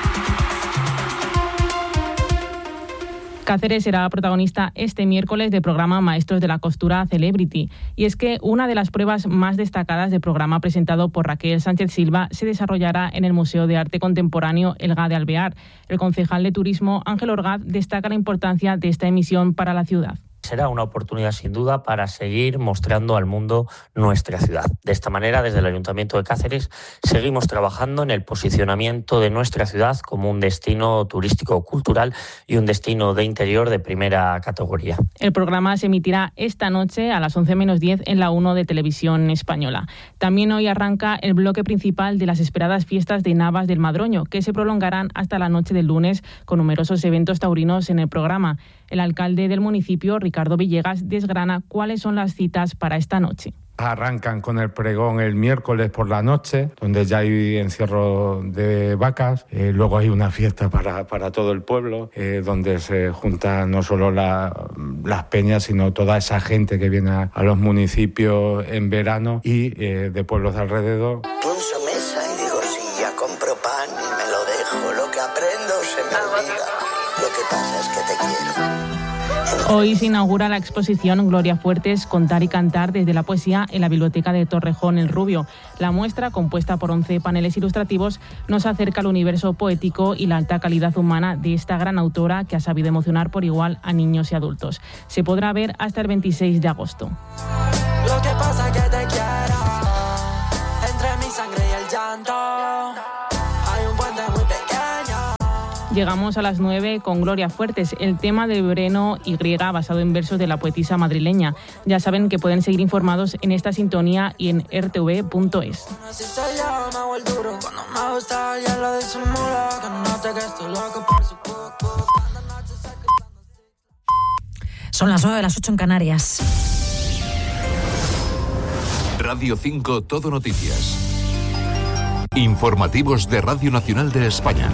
Cáceres será protagonista este miércoles del programa Maestros de la Costura Celebrity. Y es que una de las pruebas más destacadas del programa presentado por Raquel Sánchez Silva se desarrollará en el Museo de Arte Contemporáneo Elgá de Alvear. El concejal de Turismo, Ángel Orgaz, destaca la importancia de esta emisión para la ciudad. Será una oportunidad sin duda para seguir mostrando al mundo nuestra ciudad. De esta manera, desde el Ayuntamiento de Cáceres, seguimos trabajando en el posicionamiento de nuestra ciudad como un destino turístico cultural y un destino de interior de primera categoría. El programa se emitirá esta noche a las 11:10 en la 1 de Televisión Española. También hoy arranca el bloque principal de las esperadas fiestas de Navas del Madroño, que se prolongarán hasta la noche del lunes con numerosos eventos taurinos en el programa. El alcalde del municipio, Ricardo Villegas, desgrana cuáles son las citas para esta noche. Arrancan con el pregón el miércoles por la noche, donde ya hay encierro de vacas. Luego hay una fiesta para todo el pueblo, donde se juntan no solo las peñas, sino toda esa gente que viene a los municipios en verano y de pueblos de alrededor. Punso mesa y digo, sí, ya compro pan y me lo dejo. Lo que aprendo se me olvida. Lo que pasa es que te quiero. Hoy se inaugura la exposición Gloria Fuertes, Contar y Cantar desde la poesía en la Biblioteca de Torrejón el Rubio. La muestra, compuesta por 11 paneles ilustrativos, nos acerca al universo poético y la alta calidad humana de esta gran autora que ha sabido emocionar por igual a niños y adultos. Se podrá ver hasta el 26 de agosto. Lo que pasa que te quiero, entre mi sangre y el llanto, hay un puente muy pequeño. Llegamos a las 9 con Gloria Fuertes, el tema de Breno Y, basado en versos de la poetisa madrileña. Ya saben que pueden seguir informados en esta sintonía y en rtv.es. Son las 9, las 8 en Canarias. Radio 5 Todo Noticias. Informativos de Radio Nacional de España.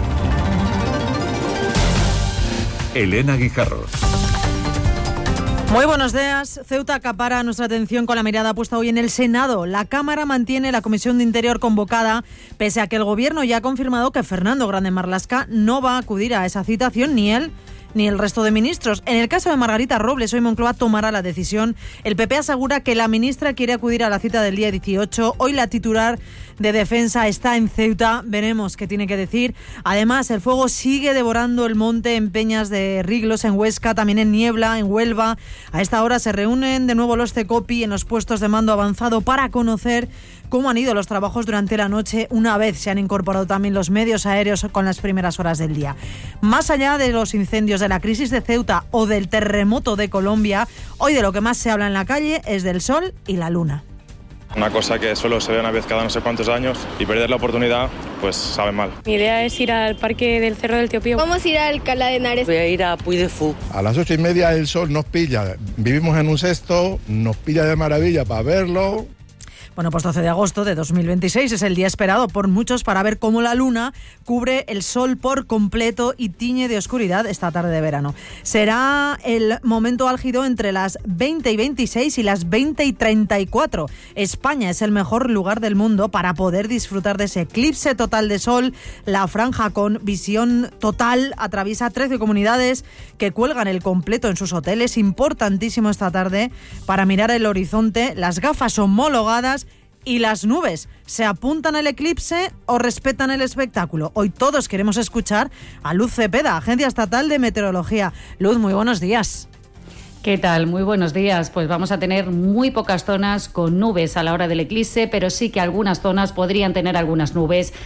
Elena Guijarro. Muy buenos días. Ceuta acapara nuestra atención con la mirada puesta hoy en el Senado. La Cámara mantiene la Comisión de Interior convocada, pese a que el Gobierno ya ha confirmado que Fernando Grande Marlaska no va a acudir a esa citación, ni él ni el resto de ministros. En el caso de Margarita Robles, hoy Moncloa tomará la decisión. El PP asegura que la ministra quiere acudir a la cita del día 18. Hoy la titular de Defensa está en Ceuta. Veremos qué tiene que decir. Además, el fuego sigue devorando el monte en Peñas de Riglos, en Huesca, también en Niebla, en Huelva. A esta hora se reúnen de nuevo los CECOPI en los puestos de mando avanzado para conocer cómo han ido los trabajos durante la noche, una vez se han incorporado también los medios aéreos con las primeras horas del día. Más allá de los incendios, de la crisis de Ceuta o del terremoto de Colombia, hoy de lo que más se habla en la calle es del sol y la luna. Una cosa que solo se ve una vez cada no sé cuántos años y perder la oportunidad, pues sabe mal. Mi idea es ir al parque del Cerro del Tío Pío. Vamos a ir a Alcalá de Henares. Voy a ir a Puy de Fú. A las 8:30 el sol nos pilla. Vivimos en un cesto, nos pilla de maravilla para verlo. Bueno, pues 12 de agosto de 2026 es el día esperado por muchos para ver cómo la luna cubre el sol por completo y tiñe de oscuridad esta tarde de verano. Será el momento álgido entre las 20:26 y las 20:34. España es el mejor lugar del mundo para poder disfrutar de ese eclipse total de sol. La franja con visión total atraviesa 13 comunidades que cuelgan el completo en sus hoteles. Importantísimo esta tarde para mirar el horizonte. Las gafas homologadas y las nubes. ¿Se apuntan al eclipse o respetan el espectáculo? Hoy todos queremos escuchar a Luz Cepeda, Agencia Estatal de Meteorología. Luz, muy buenos días. ¿Qué tal? Muy buenos días. Pues vamos a tener muy pocas zonas con nubes a la hora del eclipse, pero sí que algunas zonas podrían tener algunas nubes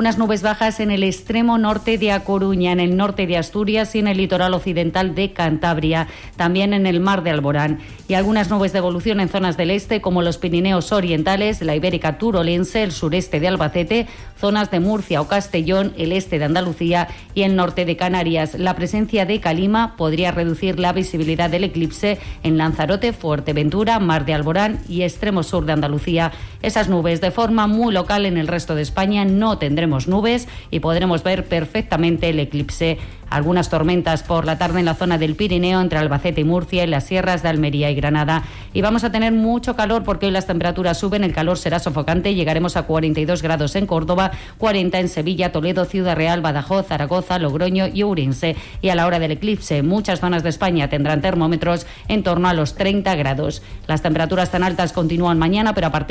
bajas en el extremo norte de A Coruña, en el norte de Asturias y en el litoral occidental de Cantabria, también en el mar de Alborán, y algunas nubes de evolución en zonas del este como los Pirineos orientales, la Ibérica turolense, el sureste de Albacete, zonas de Murcia o Castellón, el este de Andalucía y el norte de Canarias. La presencia de calima podría reducir la visibilidad del eclipse en Lanzarote, Fuerteventura, Mar de Alborán y extremo sur de Andalucía. Esas nubes de forma muy local en el resto de España. No tendremos nubes y podremos ver perfectamente el eclipse. Algunas tormentas por la tarde en la zona del Pirineo, entre Albacete y Murcia, en las sierras de Almería y Granada. Y vamos a tener mucho calor porque hoy las temperaturas suben, el calor será sofocante, llegaremos a 42 grados en Córdoba, 40 en Sevilla, Toledo, Ciudad Real, Badajoz, Zaragoza, Logroño y Ourense. Y a la hora del eclipse, muchas zonas de España tendrán termómetros en torno a los 30 grados. Las temperaturas tan altas continúan mañana, pero a partir del viernes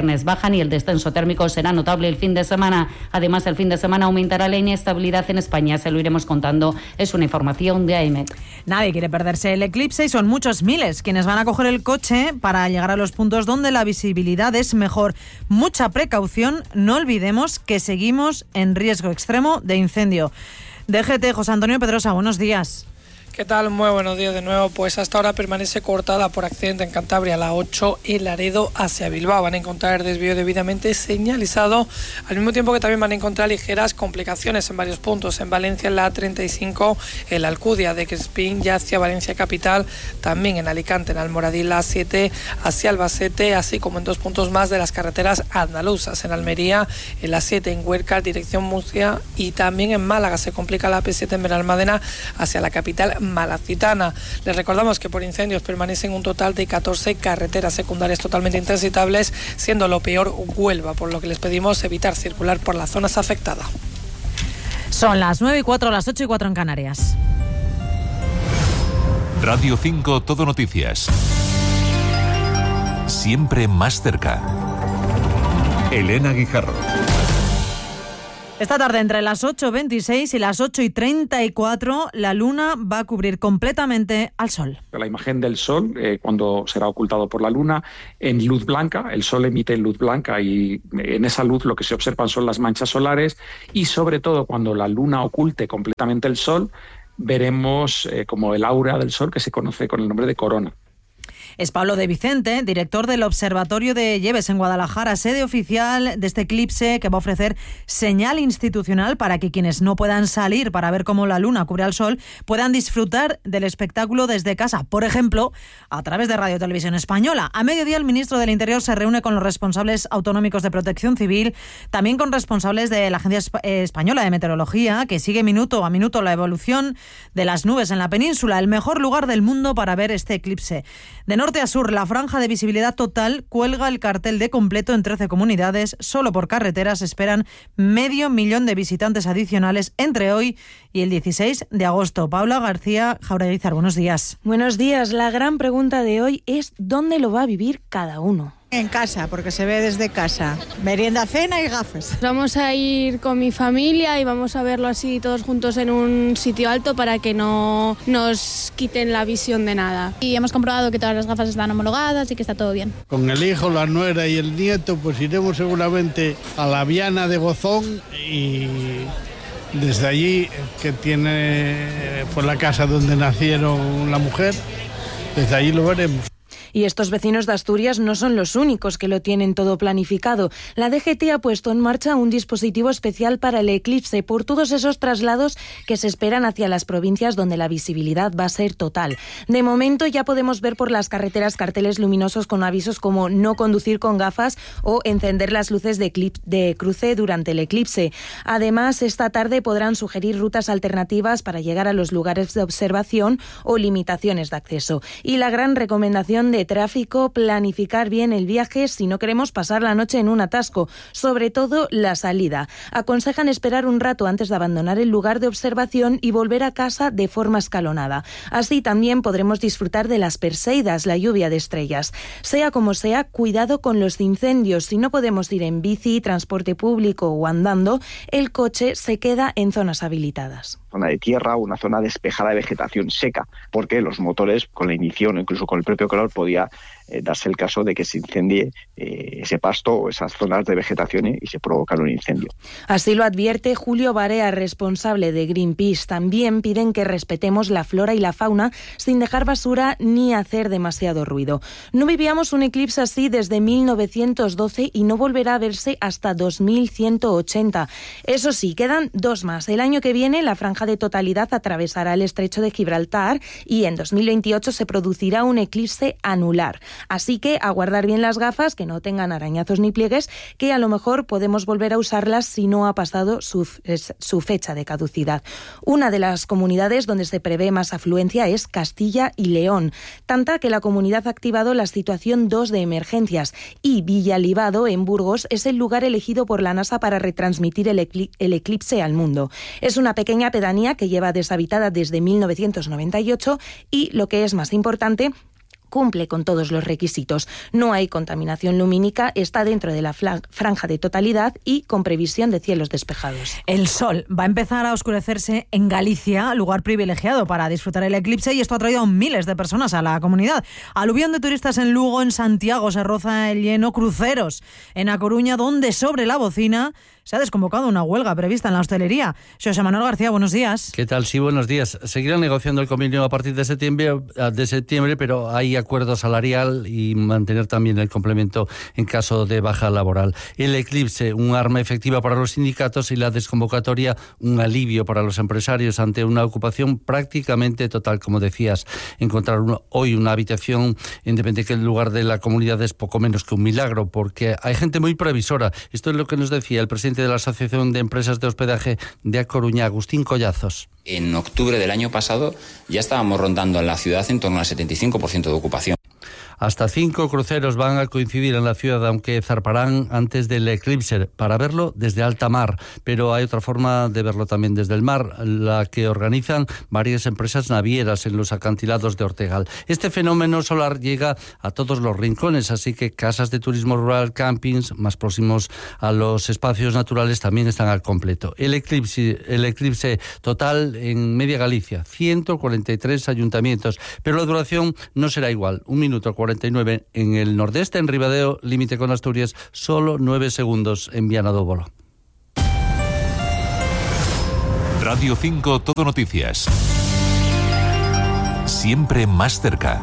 viernes bajan y el descenso térmico será notable el fin de semana. Además, el fin de semana aumentará la inestabilidad en España. Se lo iremos contando. Es una información de AEMET. Nadie quiere perderse el eclipse y son muchos miles quienes van a coger el coche para llegar a los puntos donde la visibilidad es mejor. Mucha precaución, no olvidemos que seguimos en riesgo extremo de incendio. DGT, José Antonio Pedrosa, buenos días. ¿Qué tal? Muy buenos días de nuevo. Pues hasta ahora permanece cortada por accidente en Cantabria la 8 en Laredo hacia Bilbao. Van a encontrar el desvío debidamente señalizado, al mismo tiempo que también van a encontrar ligeras complicaciones en varios puntos. En Valencia, en la A35, en la Alcudia de Crespín ya hacia Valencia capital, también en Alicante, en Almoradí, la A7 hacia Albacete, así como en 2 puntos más de las carreteras andaluzas. En Almería, en la 7 en Huércal, dirección Murcia, y también en Málaga se complica la AP7 en Benalmádena hacia la capital malacitana. Les recordamos que por incendios permanecen un total de 14 carreteras secundarias totalmente intransitables, siendo lo peor Huelva, por lo que les pedimos evitar circular por las zonas afectadas. Son las 9:04, las 8:04 en Canarias. Radio 5 Todo Noticias. Siempre más cerca. Elena Guijarro. Esta tarde, entre las 8:26 y las 8:34, la luna va a cubrir completamente al Sol. La imagen del Sol, cuando será ocultado por la luna, en luz blanca, el Sol emite luz blanca y en esa luz lo que se observan son las manchas solares, y sobre todo cuando la luna oculte completamente el Sol, veremos como el aura del Sol, que se conoce con el nombre de corona. Es Pablo de Vicente, director del Observatorio de Lleves en Guadalajara, sede oficial de este eclipse que va a ofrecer señal institucional para que quienes no puedan salir para ver cómo la luna cubre al Sol puedan disfrutar del espectáculo desde casa, por ejemplo, a través de Radio Televisión Española. A mediodía, el ministro del Interior se reúne con los responsables autonómicos de Protección Civil, también con responsables de la Agencia Española de Meteorología, que sigue minuto a minuto la evolución de las nubes en la península, el mejor lugar del mundo para ver este eclipse. De norte a sur, la franja de visibilidad total cuelga el cartel de completo en 13 comunidades. Solo por carreteras esperan 500.000 de visitantes adicionales entre hoy y el 16 de agosto. Paula García Jaureguizar, buenos días. Buenos días. La gran pregunta de hoy es ¿dónde lo va a vivir cada uno? En casa, porque se ve desde casa. Merienda, cena y gafas. Vamos a ir con mi familia y vamos a verlo así todos juntos en un sitio alto para que no nos quiten la visión de nada. Y hemos comprobado que todas las gafas están homologadas y que está todo bien. Con el hijo, la nuera y el nieto, pues iremos seguramente a la Viana de Gozón y desde allí, que tiene pues la casa donde nacieron la mujer, desde allí lo veremos. Y estos vecinos de Asturias no son los únicos que lo tienen todo planificado. La DGT ha puesto en marcha un dispositivo especial para el eclipse por todos esos traslados que se esperan hacia las provincias donde la visibilidad va a ser total. De momento ya podemos ver por las carreteras carteles luminosos con avisos como no conducir con gafas o encender las luces de cruce durante el eclipse. Además, esta tarde podrán sugerir rutas alternativas para llegar a los lugares de observación o limitaciones de acceso. Y la gran recomendación de tráfico, planificar bien el viaje si no queremos pasar la noche en un atasco, sobre todo la salida. Aconsejan esperar un rato antes de abandonar el lugar de observación y volver a casa de forma escalonada. Así también podremos disfrutar de las Perseidas, la lluvia de estrellas. Sea como sea, cuidado con los incendios. Si no podemos ir en bici, transporte público o andando, el coche se queda en zonas habilitadas. Zona de tierra o una zona despejada de vegetación seca, porque los motores con la ignición o incluso con el propio calor podía darse el caso de que se incendie ese pasto o esas zonas de vegetación y se provocara un incendio. Así lo advierte Julio Barea, responsable de Greenpeace. También piden que respetemos la flora y la fauna sin dejar basura ni hacer demasiado ruido. No vivíamos un eclipse así desde 1912 y no volverá a verse hasta 2180. Eso sí, quedan 2 más. El año que viene la franja de totalidad atravesará el estrecho de Gibraltar y en 2028 se producirá un eclipse anular. Así que a guardar bien las gafas, que no tengan arañazos ni pliegues, que a lo mejor podemos volver a usarlas si no ha pasado su fecha de caducidad. Una de las comunidades donde se prevé más afluencia es Castilla y León, tanta que la comunidad ha activado la situación 2 de emergencias y Villalibado, en Burgos, es el lugar elegido por la NASA para retransmitir el eclipse al mundo. Es una pequeña pedanía que lleva deshabitada desde 1998 y, lo que es más importante, cumple con todos los requisitos. No hay contaminación lumínica, está dentro de la franja de totalidad y con previsión de cielos despejados. El sol va a empezar a oscurecerse en Galicia, lugar privilegiado para disfrutar el eclipse, y esto ha traído a miles de personas a la comunidad. Aluvión de turistas en Lugo, en Santiago se roza el lleno, cruceros en A Coruña, donde sobre la bocina se ha desconvocado una huelga prevista en la hostelería. José Manuel García, buenos días. ¿Qué tal? Sí, buenos días. Seguirán negociando el convenio a partir de septiembre, pero hay acuerdo salarial y mantener también el complemento en caso de baja laboral. El eclipse, un arma efectiva para los sindicatos, y la desconvocatoria, un alivio para los empresarios ante una ocupación prácticamente total. Como decías, encontrar hoy una habitación independiente que el lugar de la comunidad es poco menos que un milagro, porque hay gente muy previsora. Esto es lo que nos decía el presidente de la Asociación de Empresas de Hospedaje de A Coruña, Agustín Collazos. En octubre del año pasado ya estábamos rondando en la ciudad en torno al 75% de ocupación. Hasta 5 cruceros van a coincidir en la ciudad, aunque zarparán antes del eclipse, para verlo desde alta mar. Pero hay otra forma de verlo también desde el mar, la que organizan varias empresas navieras en los acantilados de Ortegal. Este fenómeno solar llega a todos los rincones, así que casas de turismo rural, campings más próximos a los espacios naturales también están al completo. El eclipse total en media Galicia, 143 ayuntamientos, pero la duración no será igual, 1 minuto 49 en el nordeste, en Ribadeo, límite con Asturias, solo 9 segundos en Viana do Bolo. Radio 5 Todo Noticias. Siempre más cerca.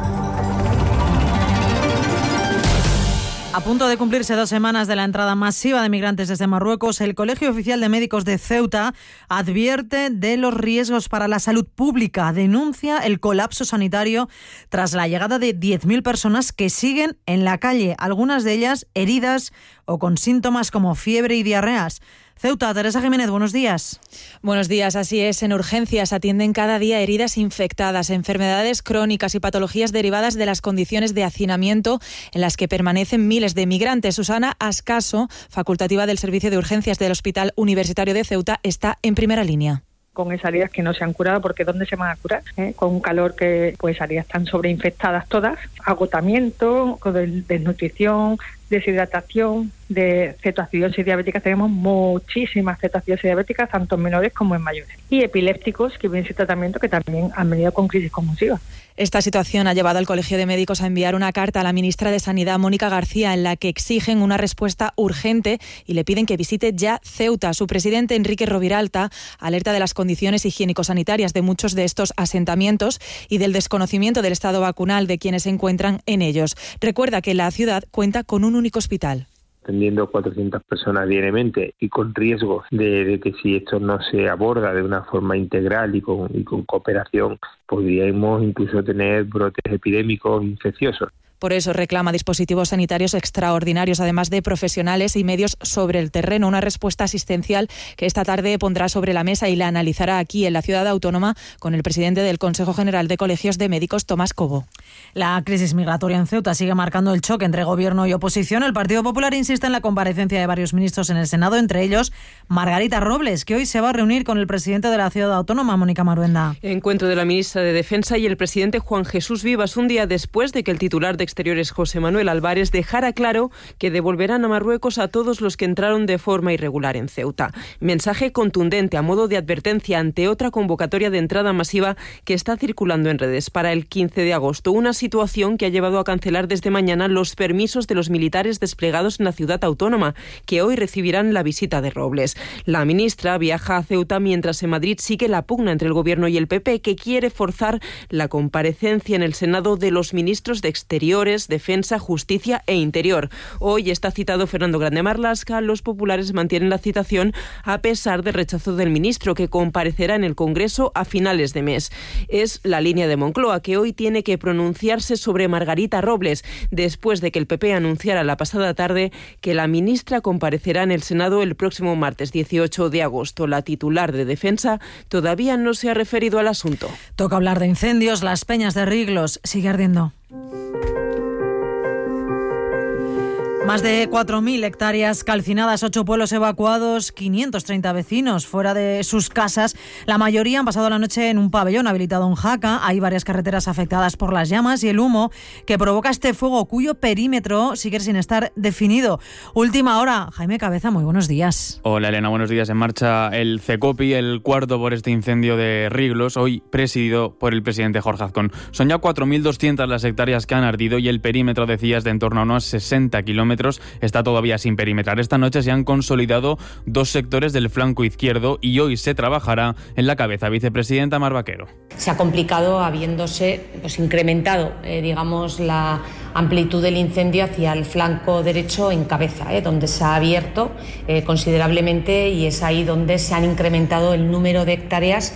A punto de cumplirse 2 semanas de la entrada masiva de migrantes desde Marruecos, el Colegio Oficial de Médicos de Ceuta advierte de los riesgos para la salud pública. Denuncia el colapso sanitario tras la llegada de 10.000 personas que siguen en la calle, algunas de ellas heridas o con síntomas como fiebre y diarreas. Ceuta, Teresa Jiménez, buenos días. Buenos días, así es. En urgencias atienden cada día heridas infectadas, enfermedades crónicas y patologías derivadas de las condiciones de hacinamiento en las que permanecen miles de migrantes. Susana Ascaso, facultativa del Servicio de Urgencias del Hospital Universitario de Ceuta, está en primera línea. Con esas heridas que no se han curado, porque ¿dónde se van a curar? Con un calor que pues heridas están sobreinfectadas todas, agotamiento, con desnutrición, deshidratación, de cetoacidosis diabética. Tenemos muchísimas cetoacidosis diabéticas, tanto en menores como en mayores. Y epilépticos, que vienen sin tratamiento, que también han venido con crisis convulsivas. Esta situación ha llevado al Colegio de Médicos a enviar una carta a la ministra de Sanidad, Mónica García, en la que exigen una respuesta urgente y le piden que visite ya Ceuta. Su presidente, Enrique Roviralta, alerta de las condiciones higiénico-sanitarias de muchos de estos asentamientos y del desconocimiento del estado vacunal de quienes se encuentran en ellos. Recuerda que la ciudad cuenta con un único hospital. Atendiendo 400 personas diariamente y con riesgos de que si esto no se aborda de una forma integral y con cooperación, podríamos incluso tener brotes epidémicos infecciosos. Por eso reclama dispositivos sanitarios extraordinarios, además de profesionales y medios sobre el terreno. Una respuesta asistencial que esta tarde pondrá sobre la mesa y la analizará aquí en la ciudad autónoma con el presidente del Consejo General de Colegios de Médicos, Tomás Cobo. La crisis migratoria en Ceuta sigue marcando el choque entre gobierno y oposición. El Partido Popular insiste en la comparecencia de varios ministros en el Senado, entre ellos Margarita Robles, que hoy se va a reunir con el presidente de la ciudad autónoma, Mónica Maruenda. Encuentro de la ministra de Defensa y el presidente Juan Jesús Vivas, un día después de que el titular de Exteriores, José Manuel Álvarez, dejara claro que devolverán a Marruecos a todos los que entraron de forma irregular en Ceuta. Mensaje contundente a modo de advertencia ante otra convocatoria de entrada masiva que está circulando en redes para el 15 de agosto. Una situación que ha llevado a cancelar desde mañana los permisos de los militares desplegados en la ciudad autónoma, que hoy recibirán la visita de Robles. La ministra viaja a Ceuta mientras en Madrid sigue la pugna entre el Gobierno y el PP, que quiere forzar la comparecencia en el Senado de los ministros de Exteriores, Defensa, Justicia e Interior. Hoy está citado Fernando Grande Marlaska. Los populares mantienen la citación a pesar del rechazo del ministro, que comparecerá en el Congreso a finales de mes. Es la línea de Moncloa, que hoy tiene que pronunciarse sobre Margarita Robles, después de que el PP anunciara la pasada tarde que la ministra comparecerá en el Senado el próximo martes 18 de agosto. La titular de Defensa todavía no se ha referido al asunto. Toca hablar de incendios. Las Peñas de Riglos sigue ardiendo. Más de 4.000 hectáreas calcinadas, 8 pueblos evacuados, 530 vecinos fuera de sus casas. La mayoría han pasado la noche en un pabellón habilitado en Jaca. Hay varias carreteras afectadas por las llamas y el humo que provoca este fuego, cuyo perímetro sigue sin estar definido. Última hora. Jaime Cabeza, muy buenos días. Hola Elena, buenos días. En marcha el CECOPI, el cuarto por este incendio de Riglos, hoy presidido por el presidente Jorge Azcón. Son ya 4.200 las hectáreas que han ardido y el perímetro, decías, de en torno a unos 60 kilómetros está todavía sin perimetrar. Esta noche se han consolidado 2 sectores del flanco izquierdo y hoy se trabajará en la cabeza. Vicepresidenta Mar Vaquero. Se ha complicado habiéndose incrementado, la amplitud del incendio hacia el flanco derecho en cabeza, donde se ha abierto considerablemente y es ahí donde se han incrementado el número de hectáreas.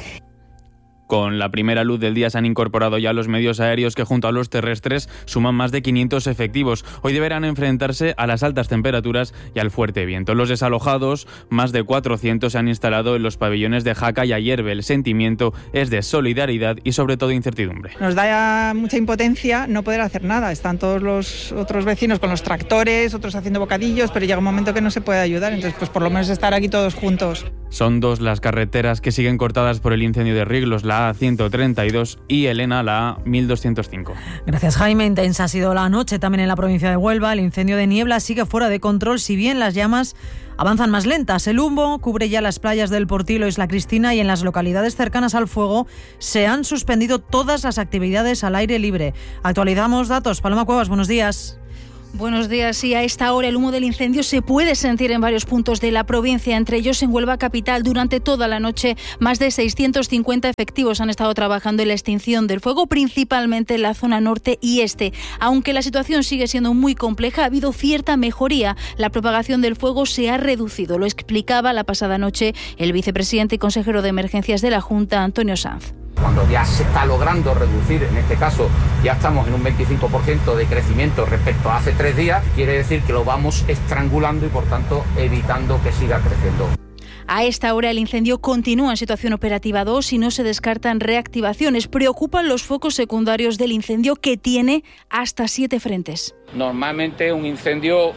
Con la primera luz del día se han incorporado ya los medios aéreos que junto a los terrestres suman más de 500 efectivos. Hoy deberán enfrentarse a las altas temperaturas y al fuerte viento. Los desalojados, más de 400, se han instalado en los pabellones de Jaca y Ayerbe. El sentimiento es de solidaridad y sobre todo incertidumbre. Nos da mucha impotencia no poder hacer nada. Están todos los otros vecinos con los tractores, otros haciendo bocadillos, pero llega un momento que no se puede ayudar. Entonces, pues por lo menos estar aquí todos juntos. Son 2 las carreteras que siguen cortadas por el incendio de Riglos, la A132 y Elena, la A1205. Gracias, Jaime. Intensa ha sido la noche también en la provincia de Huelva. El incendio de Niebla sigue fuera de control, si bien las llamas avanzan más lentas. El humo cubre ya las playas del Portillo, Isla Cristina, y en las localidades cercanas al fuego se han suspendido todas las actividades al aire libre. Actualizamos datos. Paloma Cuevas, buenos días. Buenos días. Sí, a esta hora el humo del incendio se puede sentir en varios puntos de la provincia, entre ellos en Huelva capital. Durante toda la noche, más de 650 efectivos han estado trabajando en la extinción del fuego, principalmente en la zona norte y este. Aunque la situación sigue siendo muy compleja, ha habido cierta mejoría. La propagación del fuego se ha reducido. Lo explicaba la pasada noche el vicepresidente y consejero de Emergencias de la Junta, Antonio Sanz. Cuando ya se está logrando reducir, en este caso ya estamos en un 25% de crecimiento respecto a hace 3 días, quiere decir que lo vamos estrangulando y por tanto evitando que siga creciendo. A esta hora el incendio continúa en situación operativa 2 y no se descartan reactivaciones. Preocupan los focos secundarios del incendio, que tiene hasta 7 frentes. Normalmente un incendio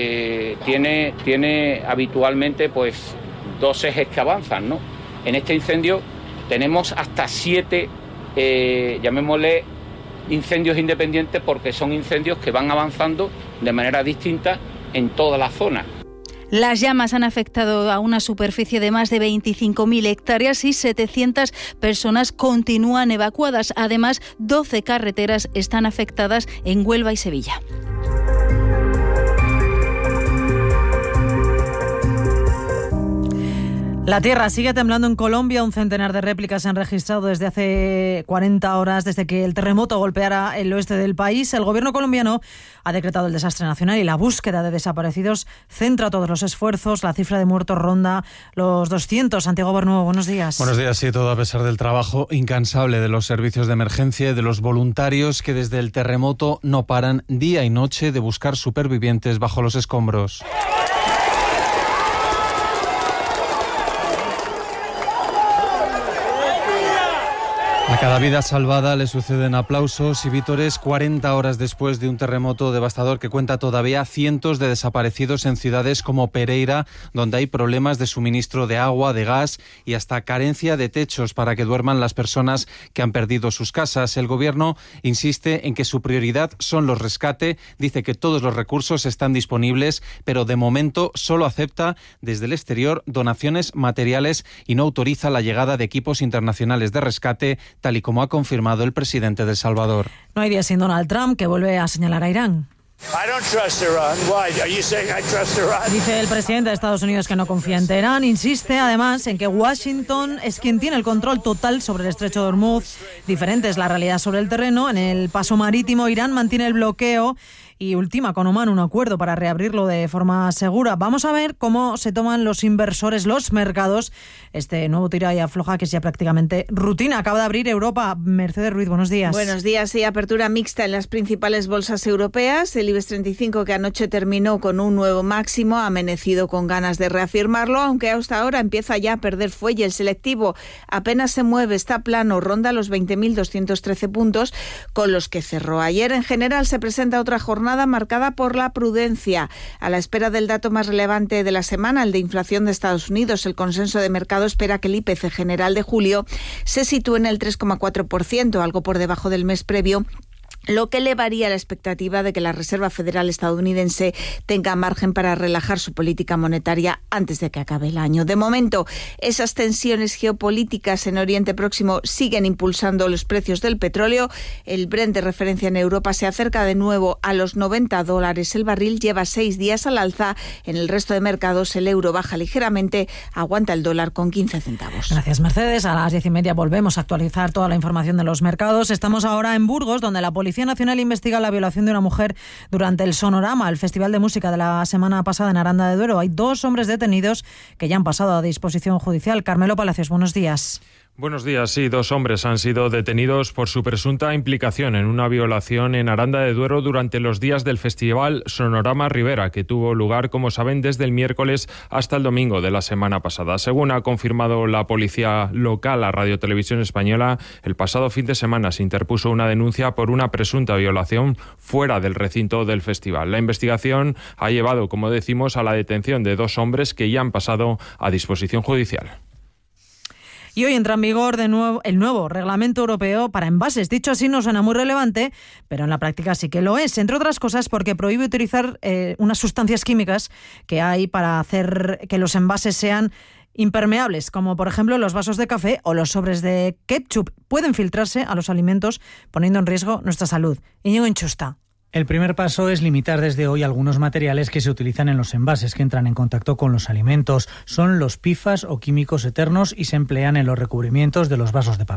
tiene habitualmente 2 ejes que avanzan, ¿no? En este incendio tenemos hasta 7, llamémosle incendios independientes, porque son incendios que van avanzando de manera distinta en toda la zona. Las llamas han afectado a una superficie de más de 25.000 hectáreas y 700 personas continúan evacuadas. Además, 12 carreteras están afectadas en Huelva y Sevilla. La tierra sigue temblando en Colombia. Un centenar de réplicas se han registrado desde hace 40 horas, desde que el terremoto golpeara el oeste del país. El gobierno colombiano ha decretado el desastre nacional y la búsqueda de desaparecidos centra todos los esfuerzos. La cifra de muertos ronda los 200. Santiago Bernuevo, buenos días. Buenos días, sí, todo a pesar del trabajo incansable de los servicios de emergencia y de los voluntarios que desde el terremoto no paran día y noche de buscar supervivientes bajo los escombros. A cada vida salvada le suceden aplausos y vítores 40 horas después de un terremoto devastador que cuenta todavía cientos de desaparecidos en ciudades como Pereira, donde hay problemas de suministro de agua, de gas y hasta carencia de techos para que duerman las personas que han perdido sus casas. El gobierno insiste en que su prioridad son los rescates, dice que todos los recursos están disponibles, pero de momento solo acepta desde el exterior donaciones materiales y no autoriza la llegada de equipos internacionales de rescate, tal y como ha confirmado el presidente de El Salvador. No hay día sin Donald Trump, que vuelve a señalar a Irán. Dice el presidente de Estados Unidos que no confía en Teherán. Insiste además en que Washington es quien tiene el control total sobre el estrecho de Hormuz. Diferente es la realidad sobre el terreno. En el paso marítimo, Irán mantiene el bloqueo y ultima con Omán un acuerdo para reabrirlo de forma segura. Vamos a ver cómo se toman los inversores, los mercados, este nuevo tira y afloja que es ya prácticamente rutina. Acaba de abrir Europa. Mercedes Ruiz, buenos días. Buenos días. Sí, apertura mixta en las principales bolsas europeas. El IBEX 35, que anoche terminó con un nuevo máximo, ha amanecido con ganas de reafirmarlo, aunque hasta ahora empieza ya a perder fuelle. El selectivo apenas se mueve, está plano, ronda los 20.213 puntos con los que cerró ayer. En general se presenta otra jornada jornada marcada por la prudencia. A la espera del dato más relevante de la semana, el de inflación de Estados Unidos, el consenso de mercado espera que el IPC general de julio se sitúe en el 3,4%, algo por debajo del mes previo, lo que elevaría la expectativa de que la Reserva Federal estadounidense tenga margen para relajar su política monetaria antes de que acabe el año. De momento, esas tensiones geopolíticas en Oriente Próximo siguen impulsando los precios del petróleo. El Brent de referencia en Europa se acerca de nuevo a los $90 el barril, lleva 6 días al alza. En el resto de mercados el euro baja ligeramente, aguanta el dólar con 15 centavos. Gracias, Mercedes. A las 10:30 volvemos a actualizar toda la información de los mercados. Estamos ahora en Burgos, donde la Policía Nacional investiga la violación de una mujer durante el Sonorama, el festival de música de la semana pasada en Aranda de Duero. Hay 2 hombres detenidos que ya han pasado a disposición judicial. Carmelo Palacios, buenos días. Buenos días. Sí, 2 hombres han sido detenidos por su presunta implicación en una violación en Aranda de Duero durante los días del festival Sonorama Ribera, que tuvo lugar, como saben, desde el miércoles hasta el domingo de la semana pasada. Según ha confirmado la policía local a Radio Televisión Española, el pasado fin de semana se interpuso una denuncia por una presunta violación fuera del recinto del festival. La investigación ha llevado, como decimos, a la detención de 2 hombres que ya han pasado a disposición judicial. Y hoy entra en vigor de nuevo el nuevo reglamento europeo para envases. Dicho así no suena muy relevante, pero en la práctica sí que lo es. Entre otras cosas porque prohíbe utilizar unas sustancias químicas que hay para hacer que los envases sean impermeables, como por ejemplo los vasos de café o los sobres de ketchup. Pueden filtrarse a los alimentos poniendo en riesgo nuestra salud. Íñigo Inchusta. El primer paso es limitar desde hoy algunos materiales que se utilizan en los envases que entran en contacto con los alimentos. Son los PFAS o químicos eternos y se emplean en los recubrimientos de los vasos de papel.